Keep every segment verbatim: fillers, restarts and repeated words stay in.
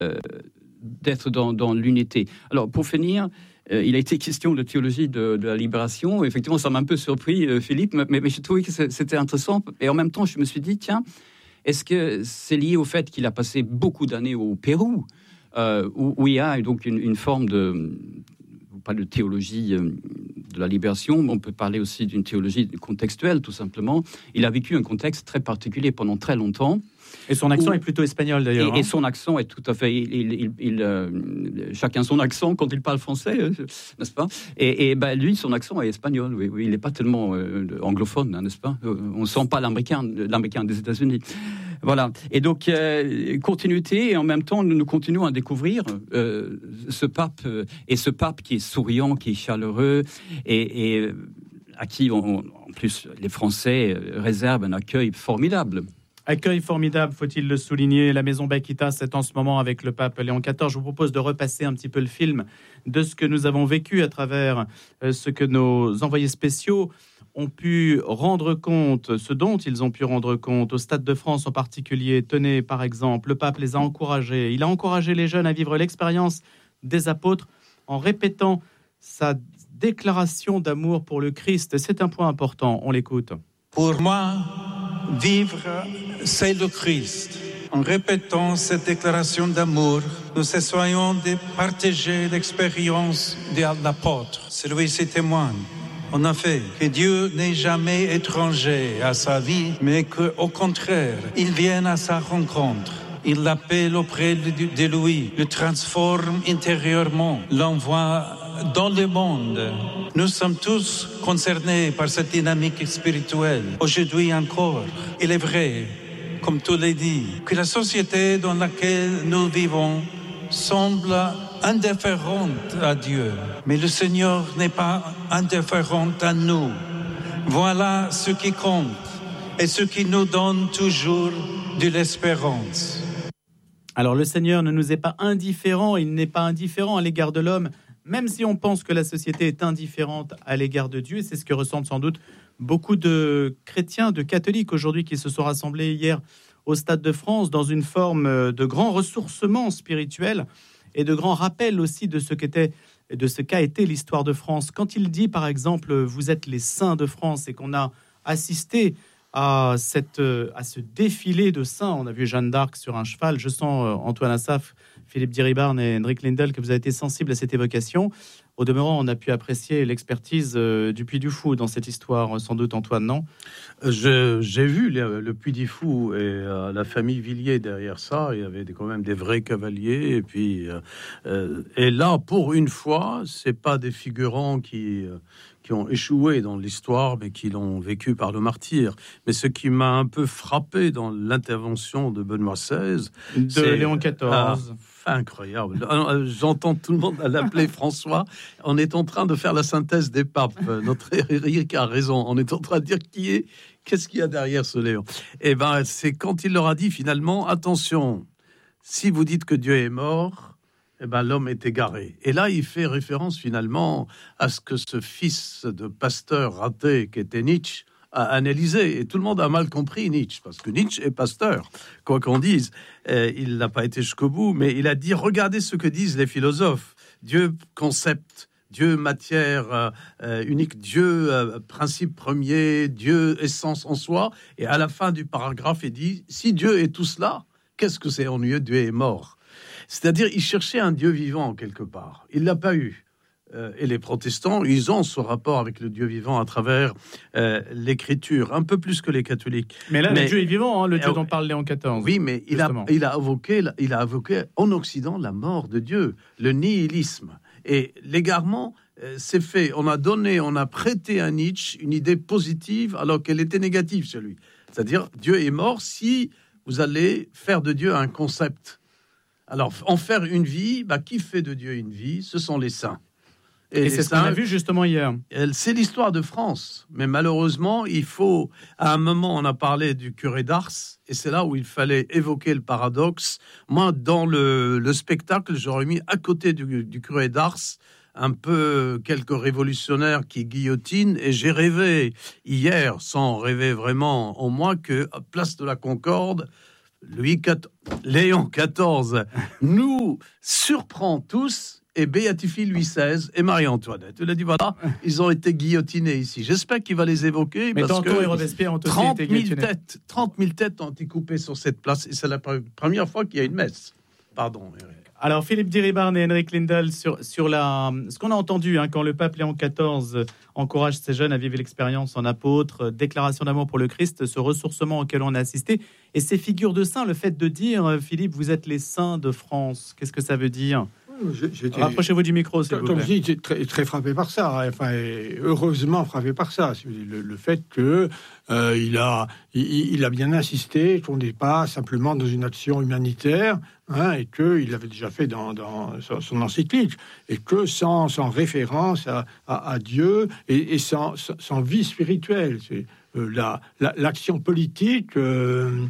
euh, d'être dans, dans l'unité. Alors, pour finir, euh, il a été question de théologie de, de la libération. Effectivement, ça m'a un peu surpris, euh, Philippe, mais, mais je trouvais que c'était intéressant. Et en même temps, je me suis dit, tiens, est-ce que c'est lié au fait qu'il a passé beaucoup d'années au Pérou, euh, où, où il y a donc une, une forme de, pas de théologie euh, de la libération, mais on peut parler aussi d'une théologie contextuelle, tout simplement. Il a vécu un contexte très particulier pendant très longtemps. Et son accent où, est plutôt espagnol, d'ailleurs. Et, hein. et son accent est tout à fait... Il, il, il, il, euh, chacun son accent quand il parle français, euh, n'est-ce pas? Et, et ben, lui, son accent est espagnol, oui. oui il n'est pas tellement euh, anglophone, hein, n'est-ce pas? On ne sent pas l'américain, l'américain des États-Unis. Voilà. Et donc, euh, continuité, et en même temps, nous, nous continuons à découvrir euh, ce pape, euh, et ce pape qui est souriant, qui est chaleureux, et, et à qui, on, en plus, les Français réservent un accueil formidable. Accueil formidable, faut-il le souligner. La Maison Bakita, c'est en ce moment avec le pape Léon quatorze. Je vous propose de repasser un petit peu le film de ce que nous avons vécu à travers euh, ce que nos envoyés spéciaux ont pu rendre compte, ce dont ils ont pu rendre compte au Stade de France en particulier. Tenez, par exemple, le pape les a encouragés. Il a encouragé les jeunes à vivre l'expérience des apôtres en répétant sa déclaration d'amour pour le Christ. C'est un point important, on l'écoute. Pour moi, vivre, c'est le Christ. En répétant cette déclaration d'amour, nous essayons de partager l'expérience de l'apôtre. Celui-ci témoigne, en effet, que Dieu n'est jamais étranger à sa vie, mais qu'au contraire, il vient à sa rencontre. Il l'appelle auprès de lui, le transforme intérieurement, l'envoie dans le monde. Nous sommes tous concernés par cette dynamique spirituelle. Aujourd'hui encore, il est vrai, comme tu l'as dit, que la société dans laquelle nous vivons semble indifférente à Dieu. Mais le Seigneur n'est pas indifférent à nous. Voilà ce qui compte et ce qui nous donne toujours de l'espérance. Alors le Seigneur ne nous est pas indifférent, il n'est pas indifférent à l'égard de l'homme, même si on pense que la société est indifférente à l'égard de Dieu. C'est ce que ressentent sans doute beaucoup de chrétiens, de catholiques aujourd'hui qui se sont rassemblés hier au Stade de France dans une forme de grand ressourcement spirituel et de grand rappel aussi de ce qu'était, de ce qu'a été l'histoire de France. Quand il dit par exemple « vous êtes les saints de France » et qu'on a assisté à, cette, à ce défilé de saints, on a vu Jeanne d'Arc sur un cheval, je sens Antoine Assaf, Philippe Diribarne et Hendrik Lindel que vous avez été sensibles à cette évocation. Au demeurant, on a pu apprécier l'expertise euh, du Puy du Fou dans cette histoire, sans doute, Antoine, non? Je, J'ai vu le, le Puy du Fou et euh, la famille Villiers derrière ça. Il y avait des, quand même des vrais cavaliers. Et puis, euh, euh, et là, pour une fois, c'est pas des figurants qui euh, qui ont échoué dans l'histoire, mais qui l'ont vécu par le martyr. Mais ce qui m'a un peu frappé dans l'intervention de Benoît seize, de c'est Léon quatorze. Ah, incroyable. J'entends tout le monde à l'appeler François. On est en train de faire la synthèse des papes. Notre Eric a raison. On est en train de dire qui est, qu'est-ce qu'il y a derrière ce Léon. Et ben, c'est quand il leur a dit finalement, attention, si vous dites que Dieu est mort, eh ben, l'homme est égaré. Et là, il fait référence finalement à ce que ce fils de pasteur raté qu'était Nietzsche a analysé. Et tout le monde a mal compris Nietzsche, parce que Nietzsche est pasteur, quoi qu'on dise. Euh, il n'a pas été jusqu'au bout, mais il a dit, regardez ce que disent les philosophes. Dieu concept, Dieu matière euh, unique, Dieu euh, principe premier, Dieu essence en soi. Et à la fin du paragraphe, il dit, si Dieu est tout cela, qu'est-ce que c'est ennuyeux, Dieu est mort. C'est-à-dire, il cherchait un Dieu vivant, quelque part. Il ne l'a pas eu. Euh, et les protestants, ils ont ce rapport avec le Dieu vivant à travers euh, l'écriture, un peu plus que les catholiques. Mais là, mais, le Dieu est vivant, hein, le Dieu euh, dont parle Léon quatorze. Oui, mais il a, il, a évoqué, il a évoqué en Occident la mort de Dieu, le nihilisme. Et l'égarement, euh, c'est fait. On a donné, on a prêté à Nietzsche une idée positive alors qu'elle était négative chez lui. C'est-à-dire, Dieu est mort si vous allez faire de Dieu un concept. Alors, en faire une vie, bah, qui fait de Dieu une vie? Ce sont les saints. Et, et c'est ce qu'on a vu justement hier. C'est l'histoire de France. Mais malheureusement, il faut... À un moment, on a parlé du curé d'Ars, et c'est là où il fallait évoquer le paradoxe. Moi, dans le, le spectacle, j'aurais mis à côté du, du curé d'Ars un peu quelques révolutionnaires qui guillotinent, et j'ai rêvé hier, sans rêver vraiment en moi, que à Place de la Concorde, Louis quatorze, Léon quatorze nous surprend tous et béatifie Louis seize et Marie-Antoinette. Il a dit voilà, ils ont été guillotinés ici. J'espère qu'il va les évoquer. Mais parce Danton que et Robespierre ont aussi trente été mille guillotinés. têtes, trente mille têtes ont été coupées sur cette place et c'est la première fois qu'il y a une messe. Pardon. Alors, Philippe Diribarne et Henrik Lindell, sur, sur la, ce qu'on a entendu hein, quand le pape Léon quatorze encourage ces jeunes à vivre l'expérience en apôtre, déclaration d'amour pour le Christ, ce ressourcement auquel on a assisté, et ces figures de saints, le fait de dire, Philippe, vous êtes les saints de France, qu'est-ce que ça veut dire ? J'étais, Rapprochez-vous du micro, s'il vous plaît. Comme je dis, j'étais très, très frappé par ça. Enfin, heureusement frappé par ça. Le, le fait que euh, il a, il, il a bien insisté qu'on n'est pas simplement dans une action humanitaire, hein, et que il l'avait déjà fait dans, dans son encyclique, et que sans, sans référence à, à, à Dieu et, et sans, sans vie spirituelle, c'est euh, la, la, l'action politique. Euh,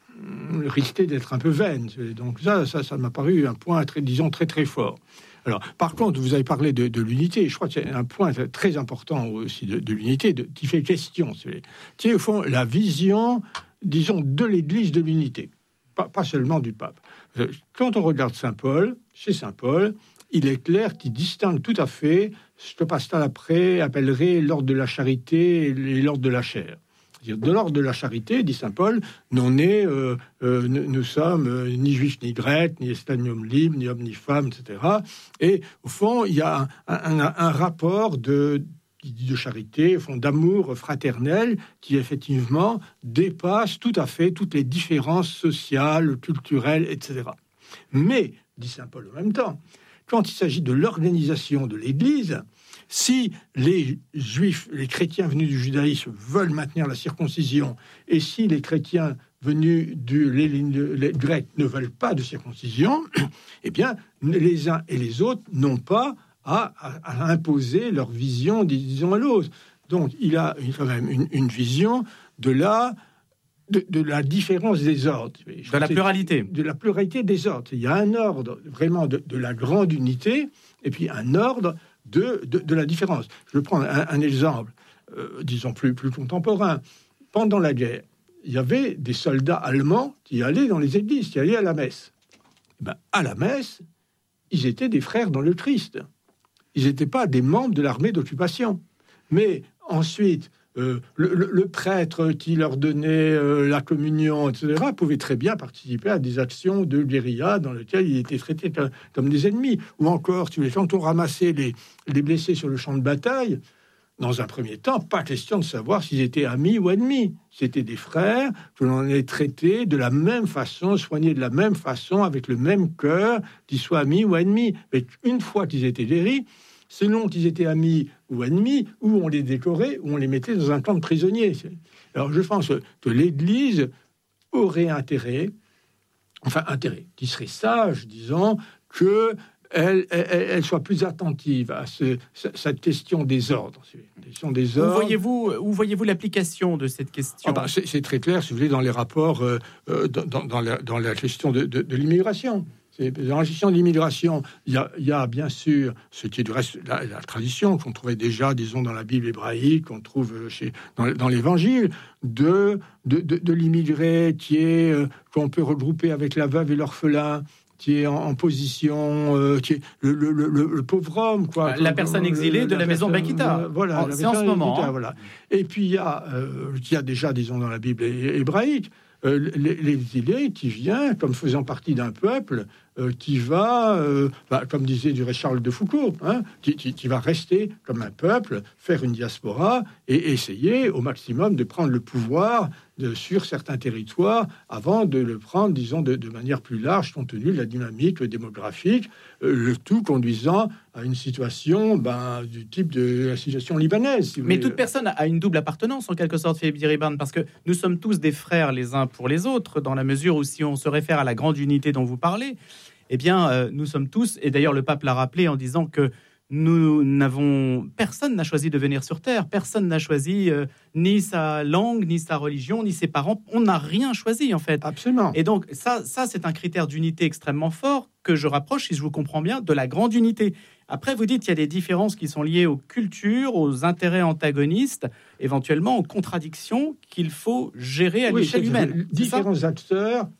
risquait d'être un peu vaine. Donc ça, ça, ça m'a paru un point très, disons, très très fort. Alors, par contre, vous avez parlé de, de l'unité. Je crois que c'est un point très important aussi de, de l'unité, de, qui fait question. C'est au fond la vision, disons, de l'Église de l'unité, pas, pas seulement du pape. Quand on regarde Saint Paul, chez Saint Paul, il est clair qu'il distingue tout à fait ce que Pascal après appellerait l'ordre de la charité et l'ordre de la chair. De l'ordre de la charité, dit saint Paul, non nés, euh, euh, nous, nous sommes euh, ni juifs ni grecs, ni esclaves ni hommes libres, ni hommes ni femmes, et cetera. Et au fond, il y a un, un, un rapport de, de charité, au fond, d'amour fraternel qui effectivement dépasse tout à fait toutes les différences sociales, culturelles, et cetera. Mais, dit saint Paul en même temps, quand il s'agit de l'organisation de l'Église, si les juifs, les chrétiens venus du judaïsme veulent maintenir la circoncision, et si les chrétiens venus du les, les grecs ne veulent pas de circoncision, eh bien, les uns et les autres n'ont pas à, à, à imposer leur vision, disons, à l'autre. Donc, il a quand même une, une vision de la, de, de la différence des ordres. De la pluralité. De la pluralité des ordres. Il y a un ordre vraiment de, de la grande unité, et puis un ordre De, de, de la différence. Je vais prendre un, un exemple, euh, disons plus, plus contemporain. Pendant la guerre, il y avait des soldats allemands qui allaient dans les églises, qui allaient à la messe. Et ben, à la messe, ils étaient des frères dans le Christ. Ils n'étaient pas des membres de l'armée d'occupation. Mais ensuite, euh, le, le, le prêtre qui leur donnait euh, la communion, et cetera, pouvait très bien participer à des actions de guérilla dans lesquelles ils étaient traités comme, comme des ennemis. Ou encore, tu les, quand on ramassait les, les blessés sur le champ de bataille, dans un premier temps, pas question de savoir s'ils étaient amis ou ennemis. C'était des frères que l'on allait traiter de la même façon, soigner de la même façon, avec le même cœur, qu'ils soient amis ou ennemis. Mais une fois qu'ils étaient guéris, selon qu'ils étaient amis ou ennemis, ou on les décorait, ou on les mettait dans un camp de prisonniers. Alors je pense que l'Église aurait intérêt, enfin intérêt, qui serait sage, disons, que elle, elle, elle soit plus attentive à ce, cette question des ordres. Question des ordres. Où voyez-vous, où voyez-vous l'application de cette question ? Ah bah, c'est, c'est très clair, si vous voulez, dans les rapports, euh, dans, dans, la, dans la question de, de, de l'immigration. Dans la question de l'immigration, il y a, il y a bien sûr ce qui est du reste la, la tradition qu'on trouvait déjà, disons, dans la Bible hébraïque, qu'on trouve chez, dans, dans l'Évangile, de, de, de, de l'immigré qui est, euh, qu'on peut regrouper avec la veuve et l'orphelin, qui est en, en position, euh, qui est le, le, le, le pauvre homme, quoi. La personne exilée de la, la maison Bakita. Euh, voilà, en, c'est en ce moment. Bakita, hein. Voilà. Et puis il y a, euh, il y a déjà, disons, dans la Bible hébraïque, euh, l'exilé qui vient comme faisant partie d'un peuple euh, qui va, euh, bah, comme disait du Charles de Foucault, hein, qui, qui, qui va rester comme un peuple, faire une diaspora et essayer au maximum de prendre le pouvoir de, sur certains territoires avant de le prendre, disons, de, de manière plus large, compte tenu de la dynamique démographique, euh, le tout conduisant à une situation ben, du type de la situation libanaise. Si vous Mais voulez. Toute personne a une double appartenance, en quelque sorte, Philippe Diribarne, parce que nous sommes tous des frères les uns pour les autres, dans la mesure où, si on se réfère à la grande unité dont vous parlez, eh bien, euh, nous sommes tous, et d'ailleurs le pape l'a rappelé en disant que nous n'avons, personne n'a choisi de venir sur Terre, personne n'a choisi euh, ni sa langue, ni sa religion, ni ses parents, on n'a rien choisi en fait. Absolument. Et donc ça, ça c'est un critère d'unité extrêmement fort que je rapproche, si je vous comprends bien, de la grande unité. Après, vous dites qu'il y a des différences qui sont liées aux cultures, aux intérêts antagonistes, éventuellement aux contradictions qu'il faut gérer à oui, l'échelle humaine. Différents acteurs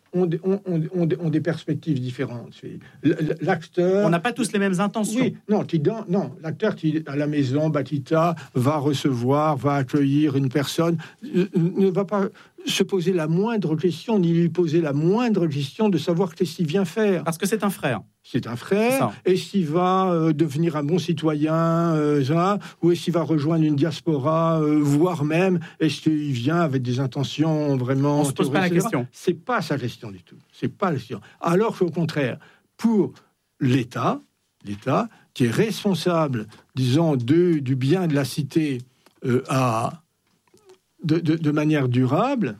ont, des- ont, ont, ont des- ont des perspectives différentes. C'est- l- L'acteur... On n'a pas tous les mêmes intentions. Oui, non, qui dans- non, l'acteur qui à la maison, Batista, va recevoir, va accueillir une personne, euh, ne va pas se poser la moindre question, ni lui poser la moindre question de savoir qu'est-ce qu'il vient faire. Parce que c'est un frère. C'est un C'est frère. ça. Est-ce qu'il va euh, devenir un bon citoyen, euh, ça, ou est-ce qu'il va rejoindre une diaspora, euh, voire même, est-ce qu'il vient avec des intentions vraiment... On se pose pas la terroristes, et cetera. question. C'est pas sa question du tout. C'est pas la question. Alors qu'au contraire, pour l'État, l'État qui est responsable, disons, de, du bien de la cité euh, à, de, de, de manière durable,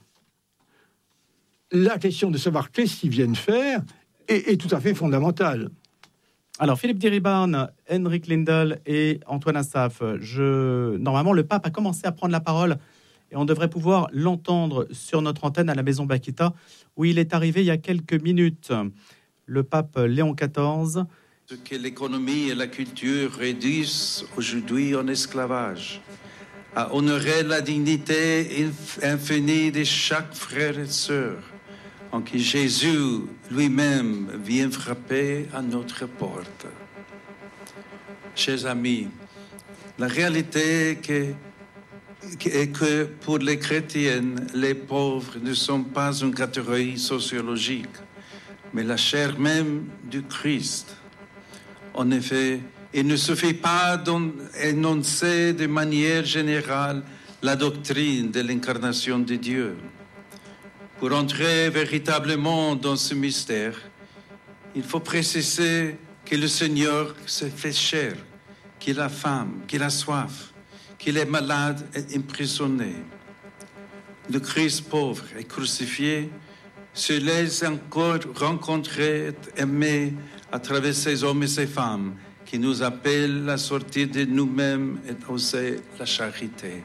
la question de savoir qu'est-ce qu'ils viennent faire est, est tout à fait fondamentale. Alors, Philippe Diribarne, Henrik Lindel et Antoine Assaf, je... normalement, le pape a commencé à prendre la parole et on devrait pouvoir l'entendre sur notre antenne à la Maison Bakita, où il est arrivé il y a quelques minutes. Le pape Léon quatorze. Ce que l'économie et la culture réduisent aujourd'hui en esclavage, à honorer la dignité inf- infinie de chaque frère et sœur, en qui Jésus lui-même vient frapper à notre porte. Chers amis, la réalité est que, est que pour les chrétiennes, les pauvres ne sont pas une catégorie sociologique, mais la chair même du Christ. En effet, il ne suffit pas d'énoncer de manière générale la doctrine de l'incarnation de Dieu. Pour entrer véritablement dans ce mystère, il faut préciser que le Seigneur s'est fait chair, qu'il a faim, qu'il a soif, qu'il est malade et emprisonné. Le Christ pauvre et crucifié se laisse encore rencontrer et aimer à travers ces hommes et ces femmes qui nous appellent à sortir de nous-mêmes et oser la charité.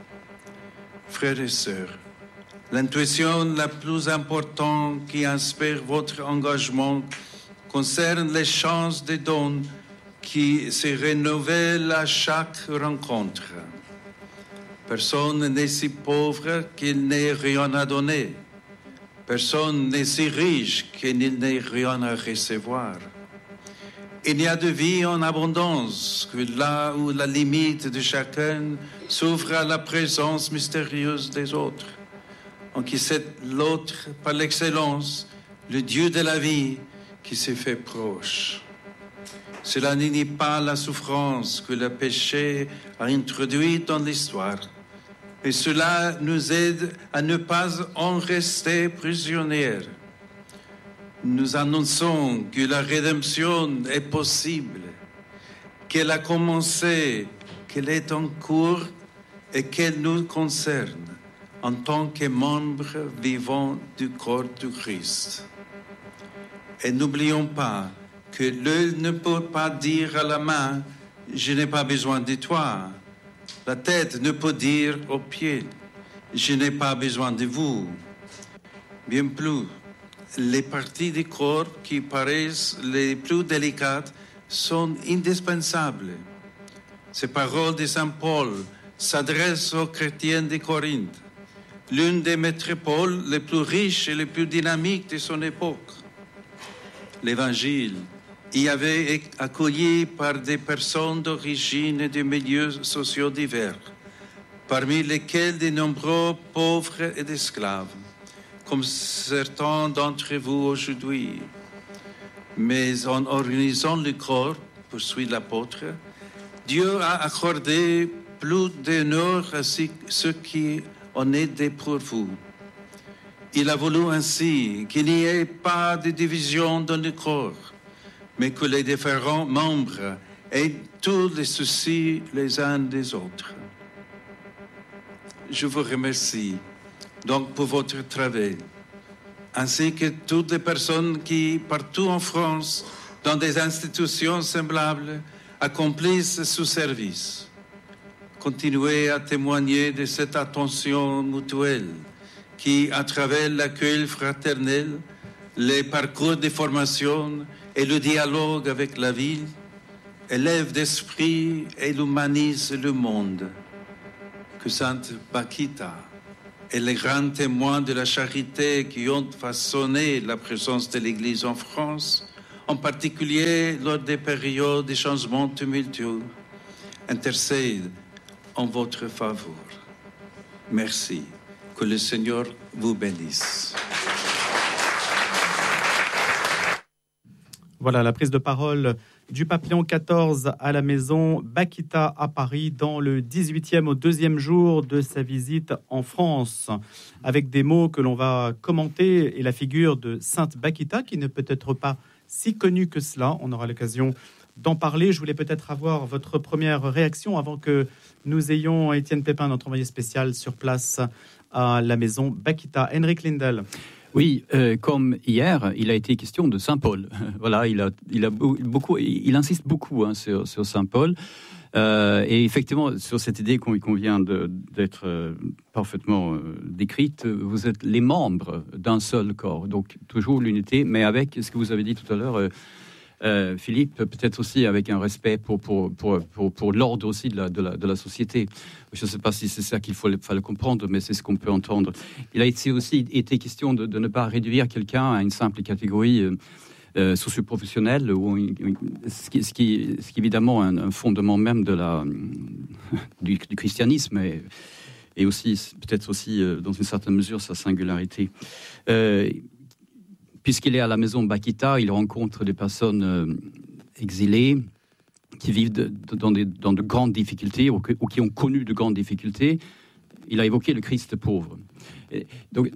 Frères et sœurs, l'intuition la plus importante qui inspire votre engagement concerne les chances de dons qui se renouvellent à chaque rencontre. Personne n'est si pauvre qu'il n'ait rien à donner. Personne n'est si riche qu'il n'ait rien à recevoir. Il n'y a de vie en abondance que là où la limite de chacun s'ouvre à la présence mystérieuse des autres, en qui c'est l'autre par l'excellence, le Dieu de la vie, qui s'est fait proche. Cela n'est pas la souffrance que le péché a introduite dans l'histoire, et cela nous aide à ne pas en rester prisonniers. Nous annonçons que la rédemption est possible, qu'elle a commencé, qu'elle est en cours et qu'elle nous concerne en tant que membres vivants du corps du Christ. Et n'oublions pas que l'œil ne peut pas dire à la main « Je n'ai pas besoin de toi ». La tête ne peut dire aux pieds « Je n'ai pas besoin de vous ». Bien plus, les parties du corps qui paraissent les plus délicates sont indispensables. Ces paroles de Saint Paul s'adressent aux chrétiens de Corinthe, l'une des métropoles les plus riches et les plus dynamiques de son époque. L'Évangile y avait été accueilli par des personnes d'origine et de milieux sociaux divers, parmi lesquels de nombreux pauvres et esclaves, comme certains d'entre vous aujourd'hui. Mais en organisant le corps, poursuit l'apôtre, Dieu a accordé plus d'honneur à ceux qui en étaient pour vous. Il a voulu ainsi qu'il n'y ait pas de division dans le corps, mais que les différents membres aient tous les soucis les uns des autres. Je vous remercie donc pour votre travail, ainsi que toutes les personnes qui, partout en France, dans des institutions semblables, accomplissent ce service. Continuez à témoigner de cette attention mutuelle qui, à travers l'accueil fraternel, les parcours de formation et le dialogue avec la ville, élève d'esprit et humanise le monde. Que Sainte Bakita et les grands témoins de la charité qui ont façonné la présence de l'Église en France, en particulier lors des périodes de changements tumultueux, intercèdent en votre faveur. Merci. Que le Seigneur vous bénisse. Voilà la prise de parole du pape Léon quatorze à la maison Bakita à Paris dans le dix-huitième au deuxième jour de sa visite en France, avec des mots que l'on va commenter et la figure de Sainte Bakita qui n'est peut-être pas si connue que cela. On aura l'occasion d'en parler. Je voulais peut-être avoir votre première réaction avant que nous ayons Étienne Pépin, notre envoyé spécial sur place à la maison Bakita. Henrik Lindell. Oui, euh, comme hier, il a été question de Saint Paul. Voilà, il a, il a beaucoup, il insiste beaucoup hein, sur, sur Saint Paul. Euh, et effectivement, sur cette idée qu'on, qu'on vient de, d'être euh, parfaitement euh, décrite, vous êtes les membres d'un seul corps. Donc, toujours l'unité, mais avec ce que vous avez dit tout à l'heure, euh, euh, Philippe, peut-être aussi avec un respect pour, pour, pour, pour, pour l'ordre aussi de la, de, la, de la société. Je ne sais pas si c'est ça qu'il faut le, faut le comprendre, mais c'est ce qu'on peut entendre. Il a été aussi été question de, de ne pas réduire quelqu'un à une simple catégorie euh, euh, socio-professionnelle, ou, ce, qui, ce, qui, ce qui est évidemment un, un fondement même de la, du, du christianisme, et, et aussi peut-être aussi, euh, dans une certaine mesure, sa singularité. Euh, Puisqu'il est à la maison Bakita, il rencontre des personnes euh, exilées qui vivent de, de, dans, des, dans de grandes difficultés ou, que, ou qui ont connu de grandes difficultés. Il a évoqué le Christ pauvre. Et donc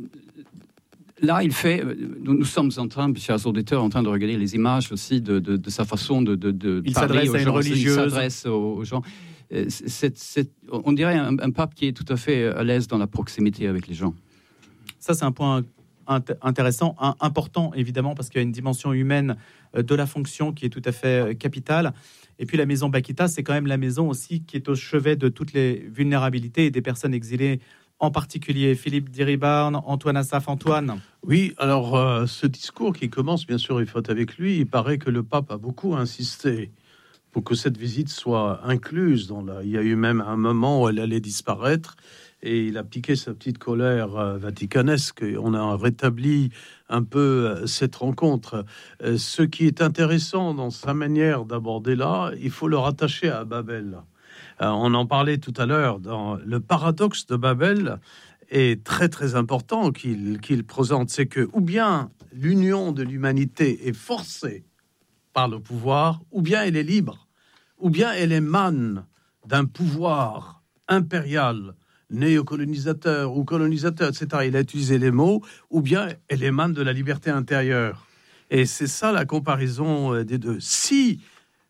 là, il fait. Nous, nous sommes en train, chers auditeurs, en train de regarder les images aussi de, de, de sa façon de, de, de il parler s'adresse aux à une gens. religieuse. Il s'adresse aux, aux gens. C'est, c'est, on dirait un, un pape qui est tout à fait à l'aise dans la proximité avec les gens. Ça, c'est un point intéressant, important évidemment, parce qu'il y a une dimension humaine de la fonction qui est tout à fait capitale. Et puis la maison Bakita, c'est quand même la maison aussi qui est au chevet de toutes les vulnérabilités et des personnes exilées, en particulier. Philippe Diribarne, Antoine Assaf. Antoine. Oui, alors euh, ce discours qui commence, bien sûr, il faut être avec lui. Il paraît que le pape a beaucoup insisté pour que cette visite soit incluse dans la... Il y a eu même un moment où elle allait disparaître. Et il a piqué sa petite colère euh, vaticanesque. On a rétabli un peu euh, cette rencontre. Euh, ce qui est intéressant dans sa manière d'aborder là, il faut le rattacher à Babel. Euh, on en parlait tout à l'heure. Dans le paradoxe de Babel est très très important qu'il, qu'il présente. C'est que ou bien l'union de l'humanité est forcée par le pouvoir, ou bien elle est libre, ou bien elle émane d'un pouvoir impérial, néocolonisateur ou colonisateur, et cetera. Il a utilisé les mots, ou bien elle émane de la liberté intérieure. Et c'est ça la comparaison des deux. Si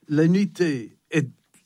l'unité est,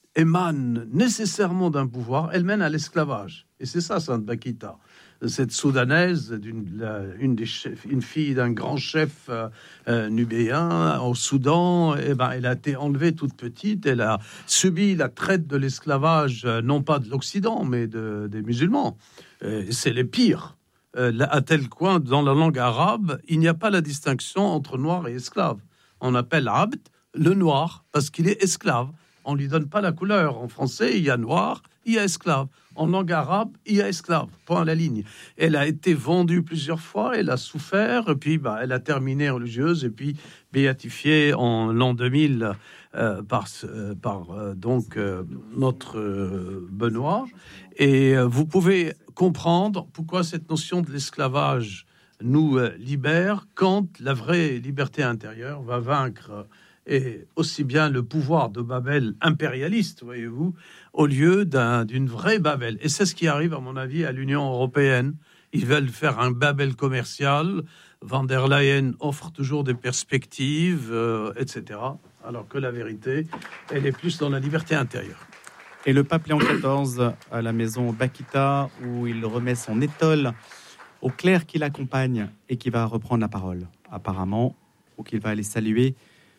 émane nécessairement d'un pouvoir, elle mène à l'esclavage. Et c'est ça, Sainte Bakita. Cette Soudanaise, d'une, la, une, des chefs, une fille d'un grand chef euh, euh, nubéen au Soudan, eh ben, elle a été enlevée toute petite. Elle a subi la traite de l'esclavage, euh, non pas de l'Occident, mais de, des musulmans. Euh, c'est les pires. Euh, à tel point, dans la langue arabe, il n'y a pas la distinction entre noir et esclave. On appelle abd le noir parce qu'il est esclave. On lui donne pas la couleur. En français, il y a noir, il y a esclave. En langue arabe, il y a esclave, point à la ligne. Elle a été vendue plusieurs fois, elle a souffert, et puis bah, elle a terminé religieuse, et puis béatifiée en l'an deux mille euh, par, euh, par euh, donc euh, notre euh, Benoît. Et euh, vous pouvez comprendre pourquoi cette notion de l'esclavage nous euh, libère quand la vraie liberté intérieure va vaincre et aussi bien le pouvoir de Babel impérialiste, voyez-vous, au lieu d'un, d'une vraie Babel. Et c'est ce qui arrive, à mon avis, à l'Union européenne. Ils veulent faire un Babel commercial. Van der Leyen offre toujours des perspectives, euh, et cetera. Alors que la vérité, elle est plus dans la liberté intérieure. Et le pape Léon quatorze à la maison Bakita, où il remet son étole au clerc qui l'accompagne et qui va reprendre la parole, apparemment, ou qu'il va aller saluer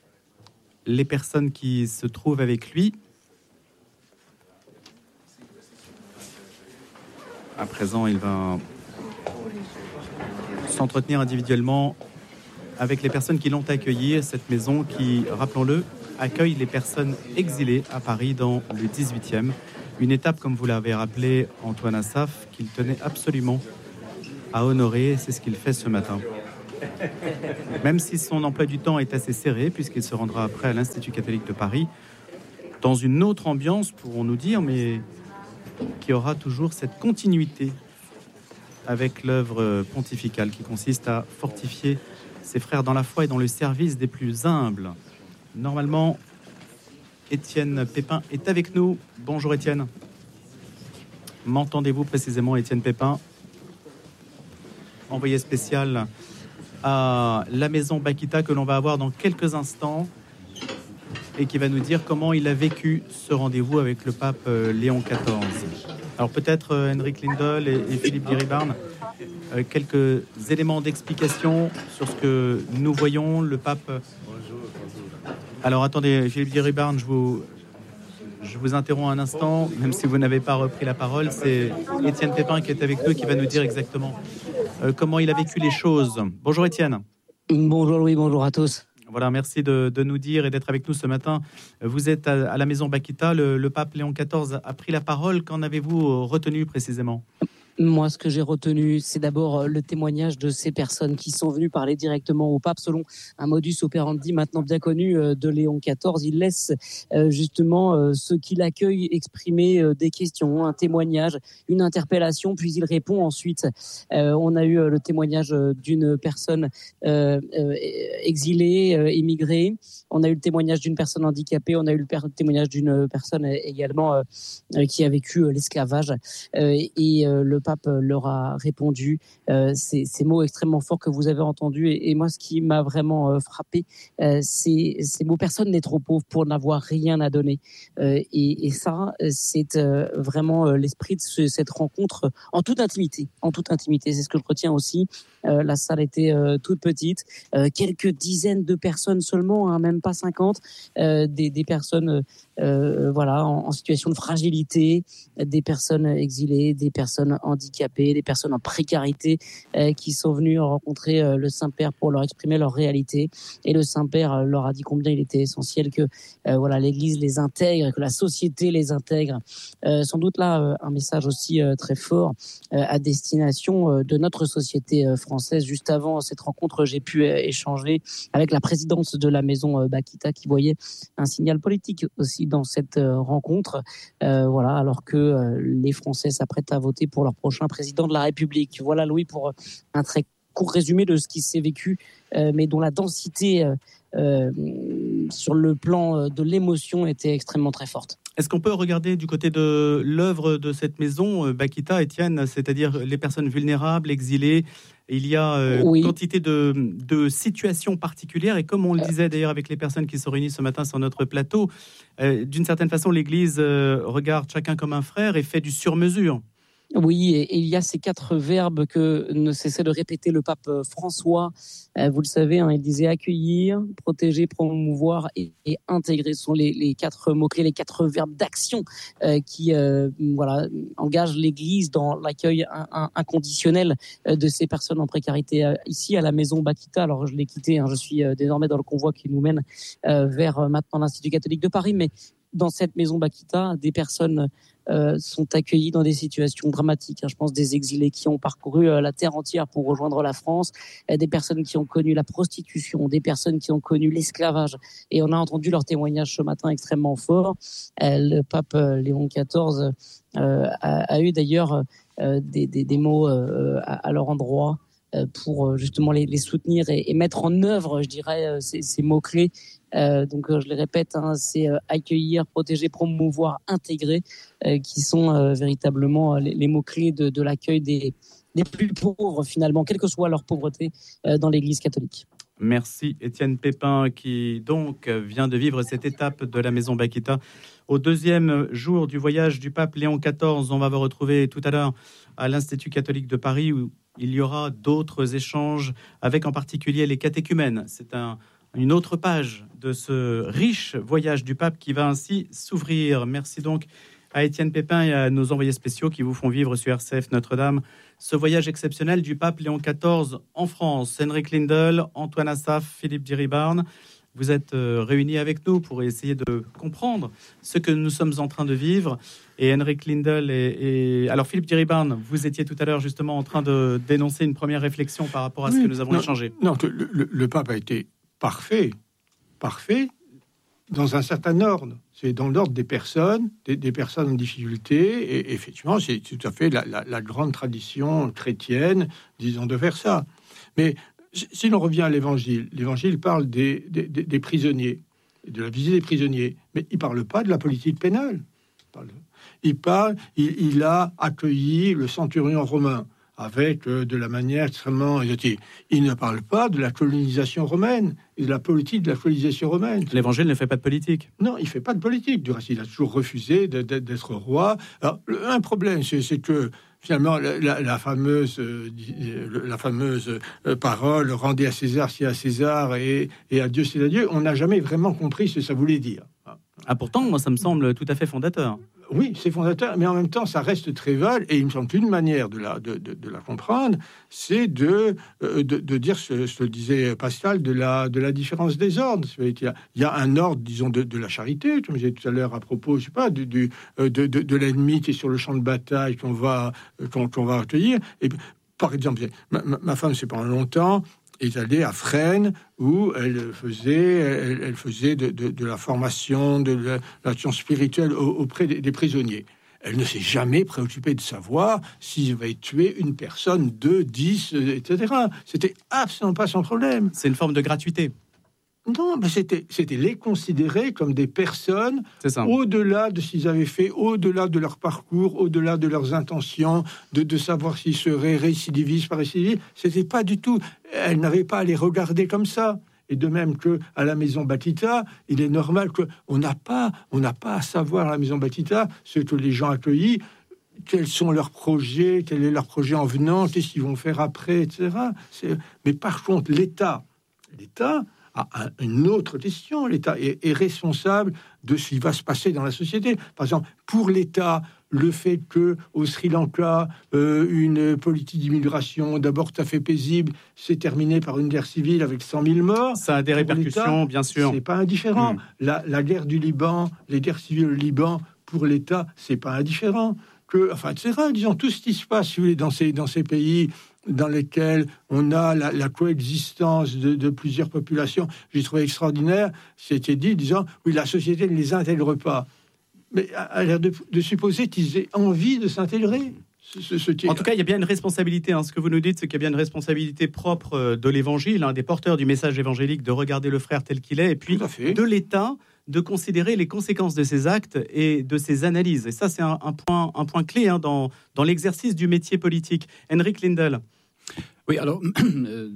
les personnes qui se trouvent avec lui. À présent, il va s'entretenir individuellement avec les personnes qui l'ont accueilli à cette maison qui, rappelons-le, accueille les personnes exilées à Paris dans le dix-huitième. Une étape, comme vous l'avez rappelé, Antoine Assaf, qu'il tenait absolument à honorer. C'est ce qu'il fait ce matin. Même si son emploi du temps est assez serré, puisqu'il se rendra après à l'Institut catholique de Paris, dans une autre ambiance, pourrons-nous dire, mais qui aura toujours cette continuité avec l'œuvre pontificale qui consiste à fortifier ses frères dans la foi et dans le service des plus humbles. Normalement, Étienne Pépin est avec nous. Bonjour Étienne. M'entendez-vous précisément, Étienne Pépin, envoyé spécial à la maison Bakita que l'on va avoir dans quelques instants et qui va nous dire comment il a vécu ce rendez-vous avec le pape euh, Léon quatorze. Alors peut-être euh, Henrik Lindell et, et Philippe Diribarne, euh, quelques éléments d'explication sur ce que nous voyons. Le pape... Alors attendez, Philippe Diribarne, je vous... Je vous interromps un instant, même si vous n'avez pas repris la parole. C'est Étienne Pépin qui est avec nous, qui va nous dire exactement euh, comment il a vécu les choses. Bonjour Étienne. Bonjour Louis, bonjour à tous. Voilà, merci de, de nous dire et d'être avec nous ce matin. Vous êtes à, à la maison Bakita, le, le pape Léon quatorze a pris la parole. Qu'en avez-vous retenu précisément ? Moi, ce que j'ai retenu, c'est d'abord le témoignage de ces personnes qui sont venues parler directement au pape selon un modus operandi maintenant bien connu de Léon quatorze. Il laisse justement ceux qui l'accueillent exprimer des questions, un témoignage, une interpellation, puis il répond ensuite. On a eu le témoignage d'une personne exilée, émigrée. On a eu le témoignage d'une personne handicapée. On a eu le témoignage d'une personne également qui a vécu l'esclavage. Et le pape leur a répondu euh, ces, ces mots extrêmement forts que vous avez entendus. Et, et moi, ce qui m'a vraiment euh, frappé, euh, c'est ces mots « personne n'est trop pauvre pour n'avoir rien à donner euh, ». Et, et ça, c'est euh, vraiment euh, l'esprit de ce, cette rencontre en toute intimité. En toute intimité, c'est ce que je retiens aussi. Euh, la salle était euh, toute petite, euh, quelques dizaines de personnes seulement, hein, même pas cinquante, euh, des, des personnes euh, voilà, en, en situation de fragilité, des personnes exilées, des personnes handicapés, des personnes en précarité euh, qui sont venus rencontrer euh, le Saint-Père pour leur exprimer leur réalité. Et le Saint-Père euh, leur a dit combien il était essentiel que euh, voilà, l'Église les intègre, que la société les intègre. Euh, sans doute là, euh, un message aussi euh, très fort euh, à destination euh, de notre société euh, française. Juste avant cette rencontre, j'ai pu euh, échanger avec la présidente de la maison euh, Bakita qui voyait un signal politique aussi dans cette euh, rencontre. Euh, voilà, alors que euh, les Français s'apprêtent à voter pour leur prochain président de la République. Voilà, Louis, pour un très court résumé de ce qui s'est vécu, euh, mais dont la densité euh, euh, sur le plan de l'émotion était extrêmement très forte. Est-ce qu'on peut regarder du côté de l'œuvre de cette maison, Bakita, Étienne, c'est-à-dire les personnes vulnérables, exilées? Il y a euh, oui. quantité de, de situations particulières, et comme on le disait d'ailleurs avec les personnes qui sont réunies ce matin sur notre plateau, euh, d'une certaine façon, l'Église euh, regarde chacun comme un frère et fait du sur-mesure. Oui, et il y a ces quatre verbes que ne cessait de répéter le pape François. Vous le savez, hein, il disait accueillir, protéger, promouvoir et, et intégrer. Ce sont les, les quatre mots-clés, les quatre verbes d'action euh, qui euh, voilà, engagent l'Église dans l'accueil un, un, inconditionnel de ces personnes en précarité. Ici, à la maison Bakita, alors je l'ai quitté, hein, je suis désormais dans le convoi qui nous mène euh, vers maintenant l'Institut catholique de Paris, mais dans cette maison Bakita, des personnes euh, sont accueillies dans des situations dramatiques. Hein. Je pense des exilés qui ont parcouru euh, la terre entière pour rejoindre la France, euh, des personnes qui ont connu la prostitution, des personnes qui ont connu l'esclavage. Et on a entendu leur témoignage ce matin extrêmement fort. Euh, le pape euh, Léon quatorze euh, a, a eu d'ailleurs euh, des, des, des mots euh, à, à leur endroit pour justement les, les soutenir et, et mettre en œuvre, je dirais, ces, ces mots-clés. Euh, donc, je les répète, hein, c'est euh, accueillir, protéger, promouvoir, intégrer, euh, qui sont euh, véritablement les, les mots-clés de, de l'accueil des, des plus pauvres, finalement, quelle que soit leur pauvreté, euh, dans l'Église catholique. Merci Étienne Pépin, qui donc vient de vivre cette étape de la maison Bakita. Au deuxième jour du voyage du pape Léon quatorze, on va vous retrouver tout à l'heure à l'Institut catholique de Paris, où il y aura d'autres échanges avec en particulier les catéchumènes. C'est un, une autre page de ce riche voyage du pape qui va ainsi s'ouvrir. Merci donc à Étienne Pépin et à nos envoyés spéciaux qui vous font vivre sur R C F Notre-Dame ce voyage exceptionnel du pape Léon quatorze en France. Henrik Lindell, Antoine Assaf, Philippe Diribarne. vous êtes euh, réunis avec nous pour essayer de comprendre ce que nous sommes en train de vivre. Et Henrik Lindell et, et... alors Philippe Diribarne, vous étiez tout à l'heure justement en train de dénoncer une première réflexion par rapport à ce oui, que nous avons non, échangé. Non, le, le, le pape a été parfait, parfait dans un certain ordre. C'est dans l'ordre des personnes, des, des personnes en difficulté. Et effectivement, c'est tout à fait la, la, la grande tradition chrétienne, disons, de faire ça. Mais si l'on revient à l'Évangile, l'Évangile parle des, des, des, des prisonniers, de la visite des prisonniers, mais il ne parle pas de la politique pénale. Il parle, il, parle il, il a accueilli le centurion romain avec euh, de la manière extrêmement exotique. Il ne parle pas de la colonisation romaine et de la politique de la colonisation romaine. L'Évangile ne fait pas de politique. Non, il ne fait pas de politique. Du reste, il a toujours refusé de, de, d'être roi. Alors, le, un problème, c'est, c'est que finalement, la, la, la fameuse, euh, la fameuse euh, parole « rendez à César ce qui est à César et, et à Dieu c'est à Dieu », on n'a jamais vraiment compris ce que ça voulait dire. Ah, pourtant, moi, ça me semble tout à fait fondateur. Oui, c'est fondateur, mais en même temps, ça reste très vague. Et il me semble qu'une manière de la, de, de, de la comprendre, c'est de, euh, de, de dire ce, ce que disait Pascal, de la, de la différence des ordres. Il y a, il y a un ordre, disons, de, de la charité, comme je disais tout à l'heure à propos, je sais pas, du, du, de, de, de l'ennemi qui est sur le champ de bataille qu'on va, qu'on, qu'on va accueillir. Et par exemple, ma, ma, ma femme, c'est pendant longtemps, est allée à Fresnes où elle faisait, elle, elle faisait de, de, de la formation, de l'action spirituelle auprès des, des prisonniers. Elle ne s'est jamais préoccupée de savoir s'ils avaient tué une personne, deux, dix, et cetera. C'était absolument pas son problème. C'est une forme de gratuité. Non, mais c'était, c'était les considérer comme des personnes au-delà de ce qu'ils avaient fait, au-delà de leur parcours, au-delà de leurs intentions, de, de savoir s'ils seraient récidivistes, pas récidivistes. C'était pas du tout. Elle n'avait pas à les regarder comme ça. Et de même que à la Maison Batista, il est normal qu'on n'a pas, on n'a pas à savoir à la Maison Batista ce que les gens accueillis, quels sont leurs projets, quel est leur projet en venant, qu'est-ce qu'ils vont faire après, et cetera. C'est... Mais par contre, l'État, l'État a une autre question. L'État est, est responsable de ce qui va se passer dans la société. Par exemple, pour l'État, le fait que au Sri Lanka, euh, une politique d'immigration d'abord tout à fait paisible s'est terminée par une guerre civile avec cent mille morts. Ça a des répercussions, bien sûr. C'est pas indifférent. Mmh. La, la guerre du Liban, les guerres civiles au Liban, pour l'État, c'est pas indifférent. Que, enfin, et cetera. Disons, tout ce qui se passe, si vous voulez, dans ces, dans ces pays dans lesquels on a la, la coexistence de, de plusieurs populations, j'ai trouvé extraordinaire, c'était dit, disant, oui, la société ne les intègre pas. Mais à l'air de, de supposer qu'ils aient envie de s'intégrer. Ce, ce qui... En tout cas, il y a bien une responsabilité. Hein. Ce que vous nous dites, c'est qu'il y a bien une responsabilité propre de l'Évangile, hein, des porteurs du message évangélique, de regarder le frère tel qu'il est, et puis de l'État, de considérer les conséquences de ses actes et de ses analyses. Et ça, c'est un, un, point, un point clé hein, dans, dans l'exercice du métier politique. Henrik Lindell. Oui, alors, euh,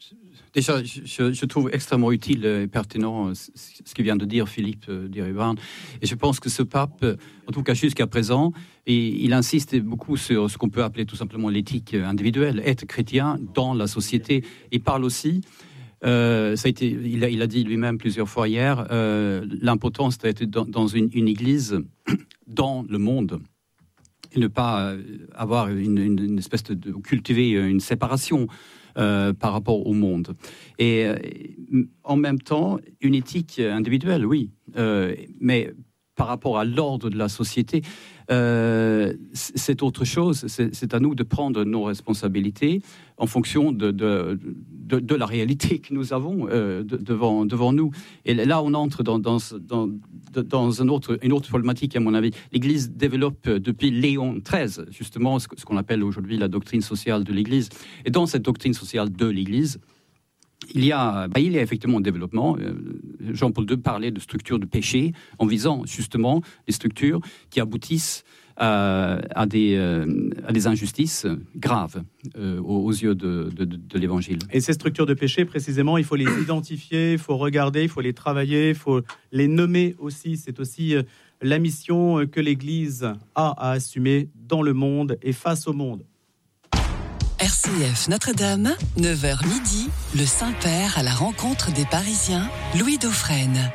déjà, je, je trouve extrêmement utile et pertinent ce que vient de dire Philippe euh, Diribarne. Et je pense que ce pape, en tout cas jusqu'à présent, et, il insiste beaucoup sur ce qu'on peut appeler tout simplement l'éthique individuelle, être chrétien dans la société. Il parle aussi... Euh, ça a été, il, a, il a dit lui-même plusieurs fois hier, euh, l'importance d'être dans, dans une, une église dans le monde et ne pas avoir une, une, une espèce de, de cultiver une séparation euh, par rapport au monde. Et euh, en même temps, une éthique individuelle, oui, euh, mais par rapport à l'ordre de la société, euh, c'est autre chose. C'est, c'est à nous de prendre nos responsabilités en fonction de, de, de, de la réalité que nous avons euh, de, devant, devant nous. Et là, on entre dans, dans, dans, dans un autre, une autre problématique, à mon avis. L'Église développe depuis Léon treize, justement, ce qu'on appelle aujourd'hui la doctrine sociale de l'Église. Et dans cette doctrine sociale de l'Église, Il y, a, bah, il y a effectivement un développement. Jean-Paul deux parlait de structures de péché en visant justement des structures qui aboutissent à, à, des, à des injustices graves euh, aux, aux yeux de, de, de l'Évangile. Et ces structures de péché, précisément, il faut les identifier, il faut regarder, il faut les travailler, il faut les nommer aussi. C'est aussi la mission que l'Église a à assumer dans le monde et face au monde. R C F Notre-Dame, neuf heures midi, le Saint-Père à la rencontre des Parisiens, Louis Dauphren.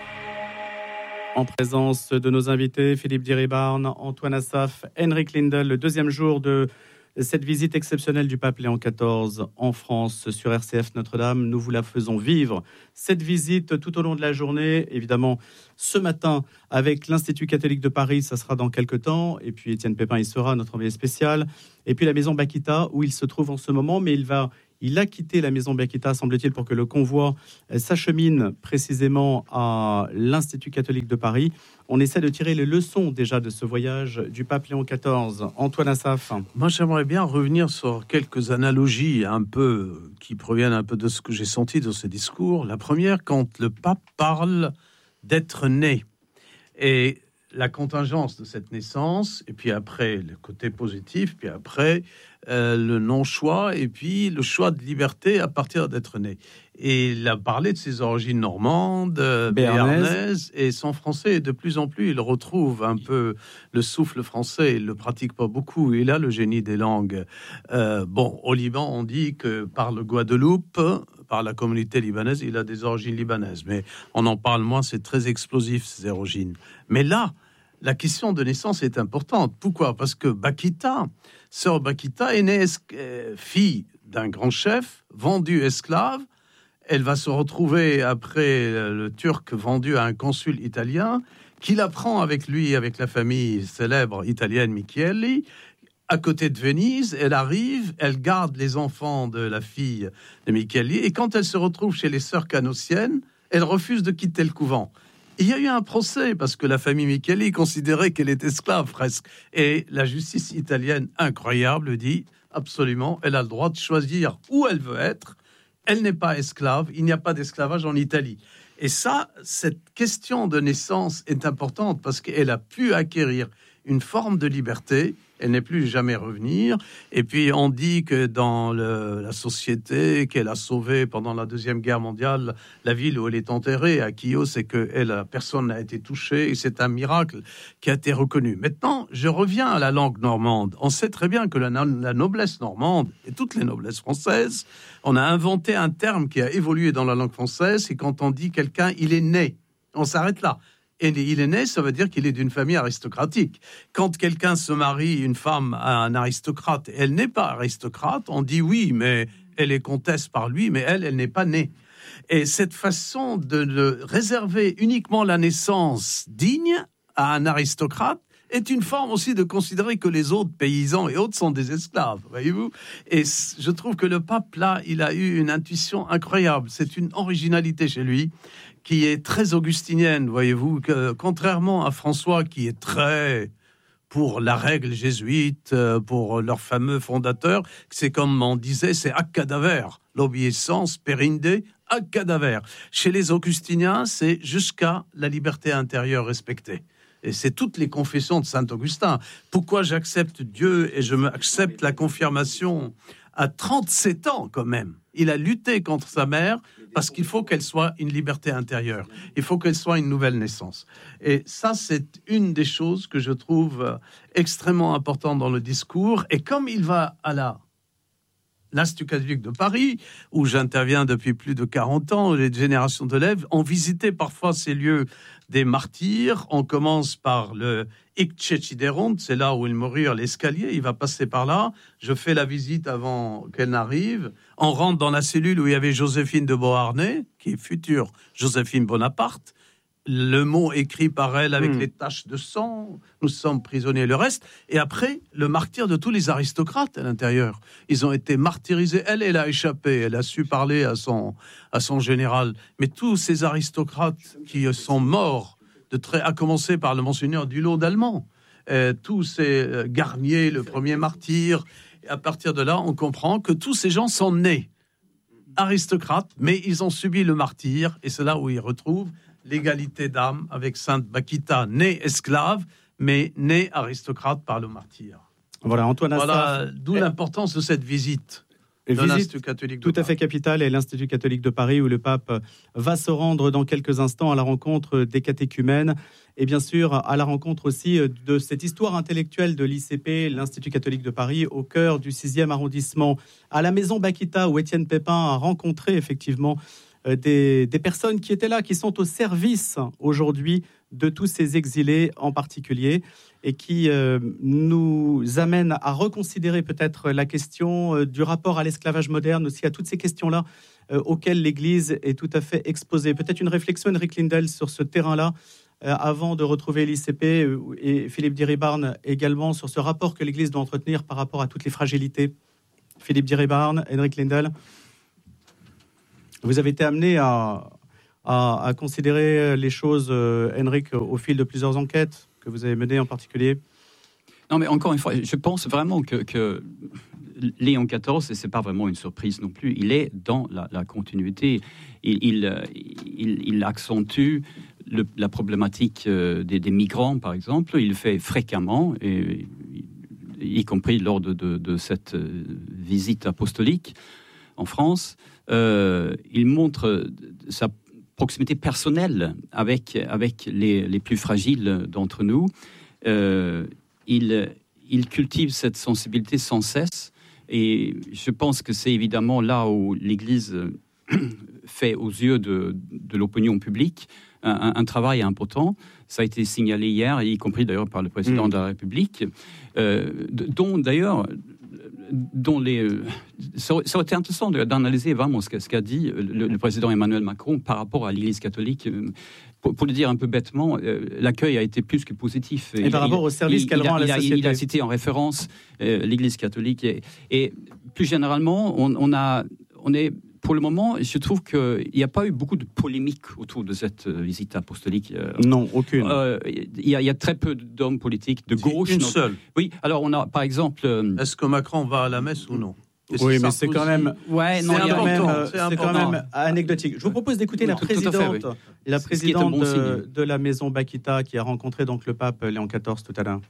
En présence de nos invités, Philippe Diribarne, Antoine Assaf, Henrik Lindell, le deuxième jour de Cette visite exceptionnelle du pape Léon quatorze en France sur R C F Notre-Dame, nous vous la faisons vivre. Cette visite tout au long de la journée, évidemment, ce matin avec l'Institut catholique de Paris, ça sera dans quelques temps. Et puis Étienne Pépin y sera, notre envoyé spécial. Et puis la maison Bakita, où il se trouve en ce moment, mais il va... Il a quitté la maison Bakita, semble-t-il, pour que le convoi s'achemine précisément à l'Institut catholique de Paris. On essaie de tirer les leçons déjà de ce voyage du pape Léon quatorze. Antoine Assaf. Moi, j'aimerais bien revenir sur quelques analogies un peu qui proviennent un peu de ce que j'ai senti dans ce discours. La première, quand le pape parle d'être né et la contingence de cette naissance, et puis après le côté positif, puis après euh, le non-choix, et puis le choix de liberté à partir d'être né. Et il a parlé de ses origines normandes, euh, béarnaises, et son français, de plus en plus, il retrouve un peu le souffle français, il le pratique pas beaucoup, il a le génie des langues. Euh, bon, au Liban, on dit que par le Guadeloupe, par la communauté libanaise, il a des origines libanaises, mais on en parle moins, c'est très explosif, ces origines. Mais là, la question de naissance est importante. Pourquoi ? Parce que Bakita, sœur Bakita, est née es- fille d'un grand chef, vendue esclave. Elle va se retrouver après le Turc vendu à un consul italien, qui la prend avec lui, avec la famille célèbre italienne Micheli, à côté de Venise. Elle arrive, elle garde les enfants de la fille de Micheli, et quand elle se retrouve chez les sœurs canossiennes, elle refuse de quitter le couvent. Il y a eu un procès parce que la famille Micheli considérait qu'elle était esclave presque. Et la justice italienne, incroyable, dit absolument, elle a le droit de choisir où elle veut être. Elle n'est pas esclave, il n'y a pas d'esclavage en Italie. Et ça, cette question de naissance est importante parce qu'elle a pu acquérir une forme de liberté. Elle n'est plus jamais revenir. Et puis on dit que dans le, la société qu'elle a sauvée pendant la Deuxième Guerre mondiale, la ville où elle est enterrée, à Chios, c'est que elle, personne n'a été touché. Et c'est un miracle qui a été reconnu. Maintenant, je reviens à la langue normande. On sait très bien que la, la noblesse normande et toutes les noblesses françaises, on a inventé un terme qui a évolué dans la langue française. C'est quand on dit quelqu'un, il est né. On s'arrête là. Et il est né, ça veut dire qu'il est d'une famille aristocratique. Quand quelqu'un se marie, une femme, à un aristocrate, elle n'est pas aristocrate, on dit oui, mais elle est comtesse par lui, mais elle, elle n'est pas née. Et cette façon de, de réserver uniquement la naissance digne à un aristocrate est une forme aussi de considérer que les autres paysans et autres sont des esclaves, voyez-vous. Et je trouve que le pape, là, il a eu une intuition incroyable. C'est une originalité chez lui qui est très augustinienne, voyez-vous, que, contrairement à François, qui est très pour la règle jésuite, pour leur fameux fondateur, c'est comme on disait, c'est ad cadaver, l'obéissance périnde ad cadaver. Chez les augustiniens, c'est jusqu'à la liberté intérieure respectée. Et c'est toutes les confessions de Saint-Augustin. Pourquoi j'accepte Dieu et je m'accepte la confirmation à trente-sept ans quand même. Il a lutté contre sa mère parce qu'il faut qu'elle soit une liberté intérieure. Il faut qu'elle soit une nouvelle naissance. Et ça, c'est une des choses que je trouve extrêmement importante dans le discours. Et comme il va à la l'Institut catholique de Paris, où j'interviens depuis plus de quarante ans, les générations d'élèves ont visité parfois ces lieux des martyrs. On commence par le Icteciderunt, c'est là où ils moururent, l'escalier, il va passer par là. Je fais la visite avant qu'elle n'arrive. On rentre dans la cellule où il y avait Joséphine de Beauharnais, qui est future Joséphine Bonaparte. Le mot écrit par elle avec mmh. les taches de sang, nous sommes prisonniers, le reste. Et après, le martyr de tous les aristocrates à l'intérieur. Ils ont été martyrisés. Elle, elle a échappé. Elle a su parler à son, à son général. Mais tous ces aristocrates qui sont morts, de très, à commencer par le monseigneur Dulot d'Allemand, euh, tous ces euh, Garnier, le premier martyr. Et à partir de là, on comprend que tous ces gens sont nés aristocrates, mais ils ont subi le martyr. Et c'est là où ils retrouvent l'égalité d'âme avec Sainte Bakita, née esclave, mais née aristocrate par le martyr. Voilà, Antoine Assaf. Voilà, d'où l'importance de cette visite. De visite l'Institut catholique de tout Paris. à fait capitale est l'Institut catholique de Paris, où le pape va se rendre dans quelques instants à la rencontre des catéchumènes et bien sûr à la rencontre aussi de cette histoire intellectuelle de l'I C P, l'Institut catholique de Paris, au cœur du sixième arrondissement, à la maison Bakita, où Étienne Pépin a rencontré effectivement euh, des, des personnes qui étaient là, qui sont au service aujourd'hui de tous ces exilés en particulier, et qui euh, nous amènent à reconsidérer peut-être la question euh, du rapport à l'esclavage moderne, aussi à toutes ces questions-là euh, auxquelles l'Église est tout à fait exposée. Peut-être une réflexion, Henrik Lindell, sur ce terrain-là, euh, avant de retrouver l'I C P euh, et Philippe Diribarne également, sur ce rapport que l'Église doit entretenir par rapport à toutes les fragilités. Philippe Diribarne, Henrik Lindell, vous avez été amené à, à, à considérer les choses, euh, Henrik, au fil de plusieurs enquêtes que vous avez menées en particulier. Non, mais encore une fois, je pense vraiment que, que Léon quatorze, et c'est pas vraiment une surprise non plus, il est dans la, la continuité. Il, il, il, il accentue le, la problématique des, des migrants, par exemple. Il le fait fréquemment, et, y compris lors de, de, de cette visite apostolique en France. Euh, il montre sa proximité personnelle avec, avec les, les plus fragiles d'entre nous. Euh, il, il cultive cette sensibilité sans cesse, et je pense que c'est évidemment là où l'Église fait aux yeux de, de l'opinion publique un, un travail important. Ça a été signalé hier, y compris d'ailleurs par le président mmh. de la République, euh, dont d'ailleurs dont les, ça aurait été intéressant d'analyser vraiment ce qu'a, ce qu'a dit le, le président Emmanuel Macron par rapport à l'Église catholique. Pour, pour le dire un peu bêtement, euh, l'accueil a été plus que positif. Et il, par rapport au service il, qu'elle il rend a, à la il a, société. Il a cité en référence euh, l'Église catholique. Et, et plus généralement, on, on, a, on est... Pour le moment, je trouve qu'il n'y a pas eu beaucoup de polémique autour de cette visite apostolique. Non, aucune. Euh, il, y a, il y a très peu d'hommes politiques de gauche. Une seule. Oui, alors on a par exemple... Est-ce que Macron va à la messe ou non ? Et oui, mais c'est quand même, ouais, non, c'est, il y a quand même, c'est, c'est quand même anecdotique. Je vous propose d'écouter non, la présidente, fait, oui. la présidente bon de, de la maison Bakita qui a rencontré donc le pape Léon quatorze tout à l'heure.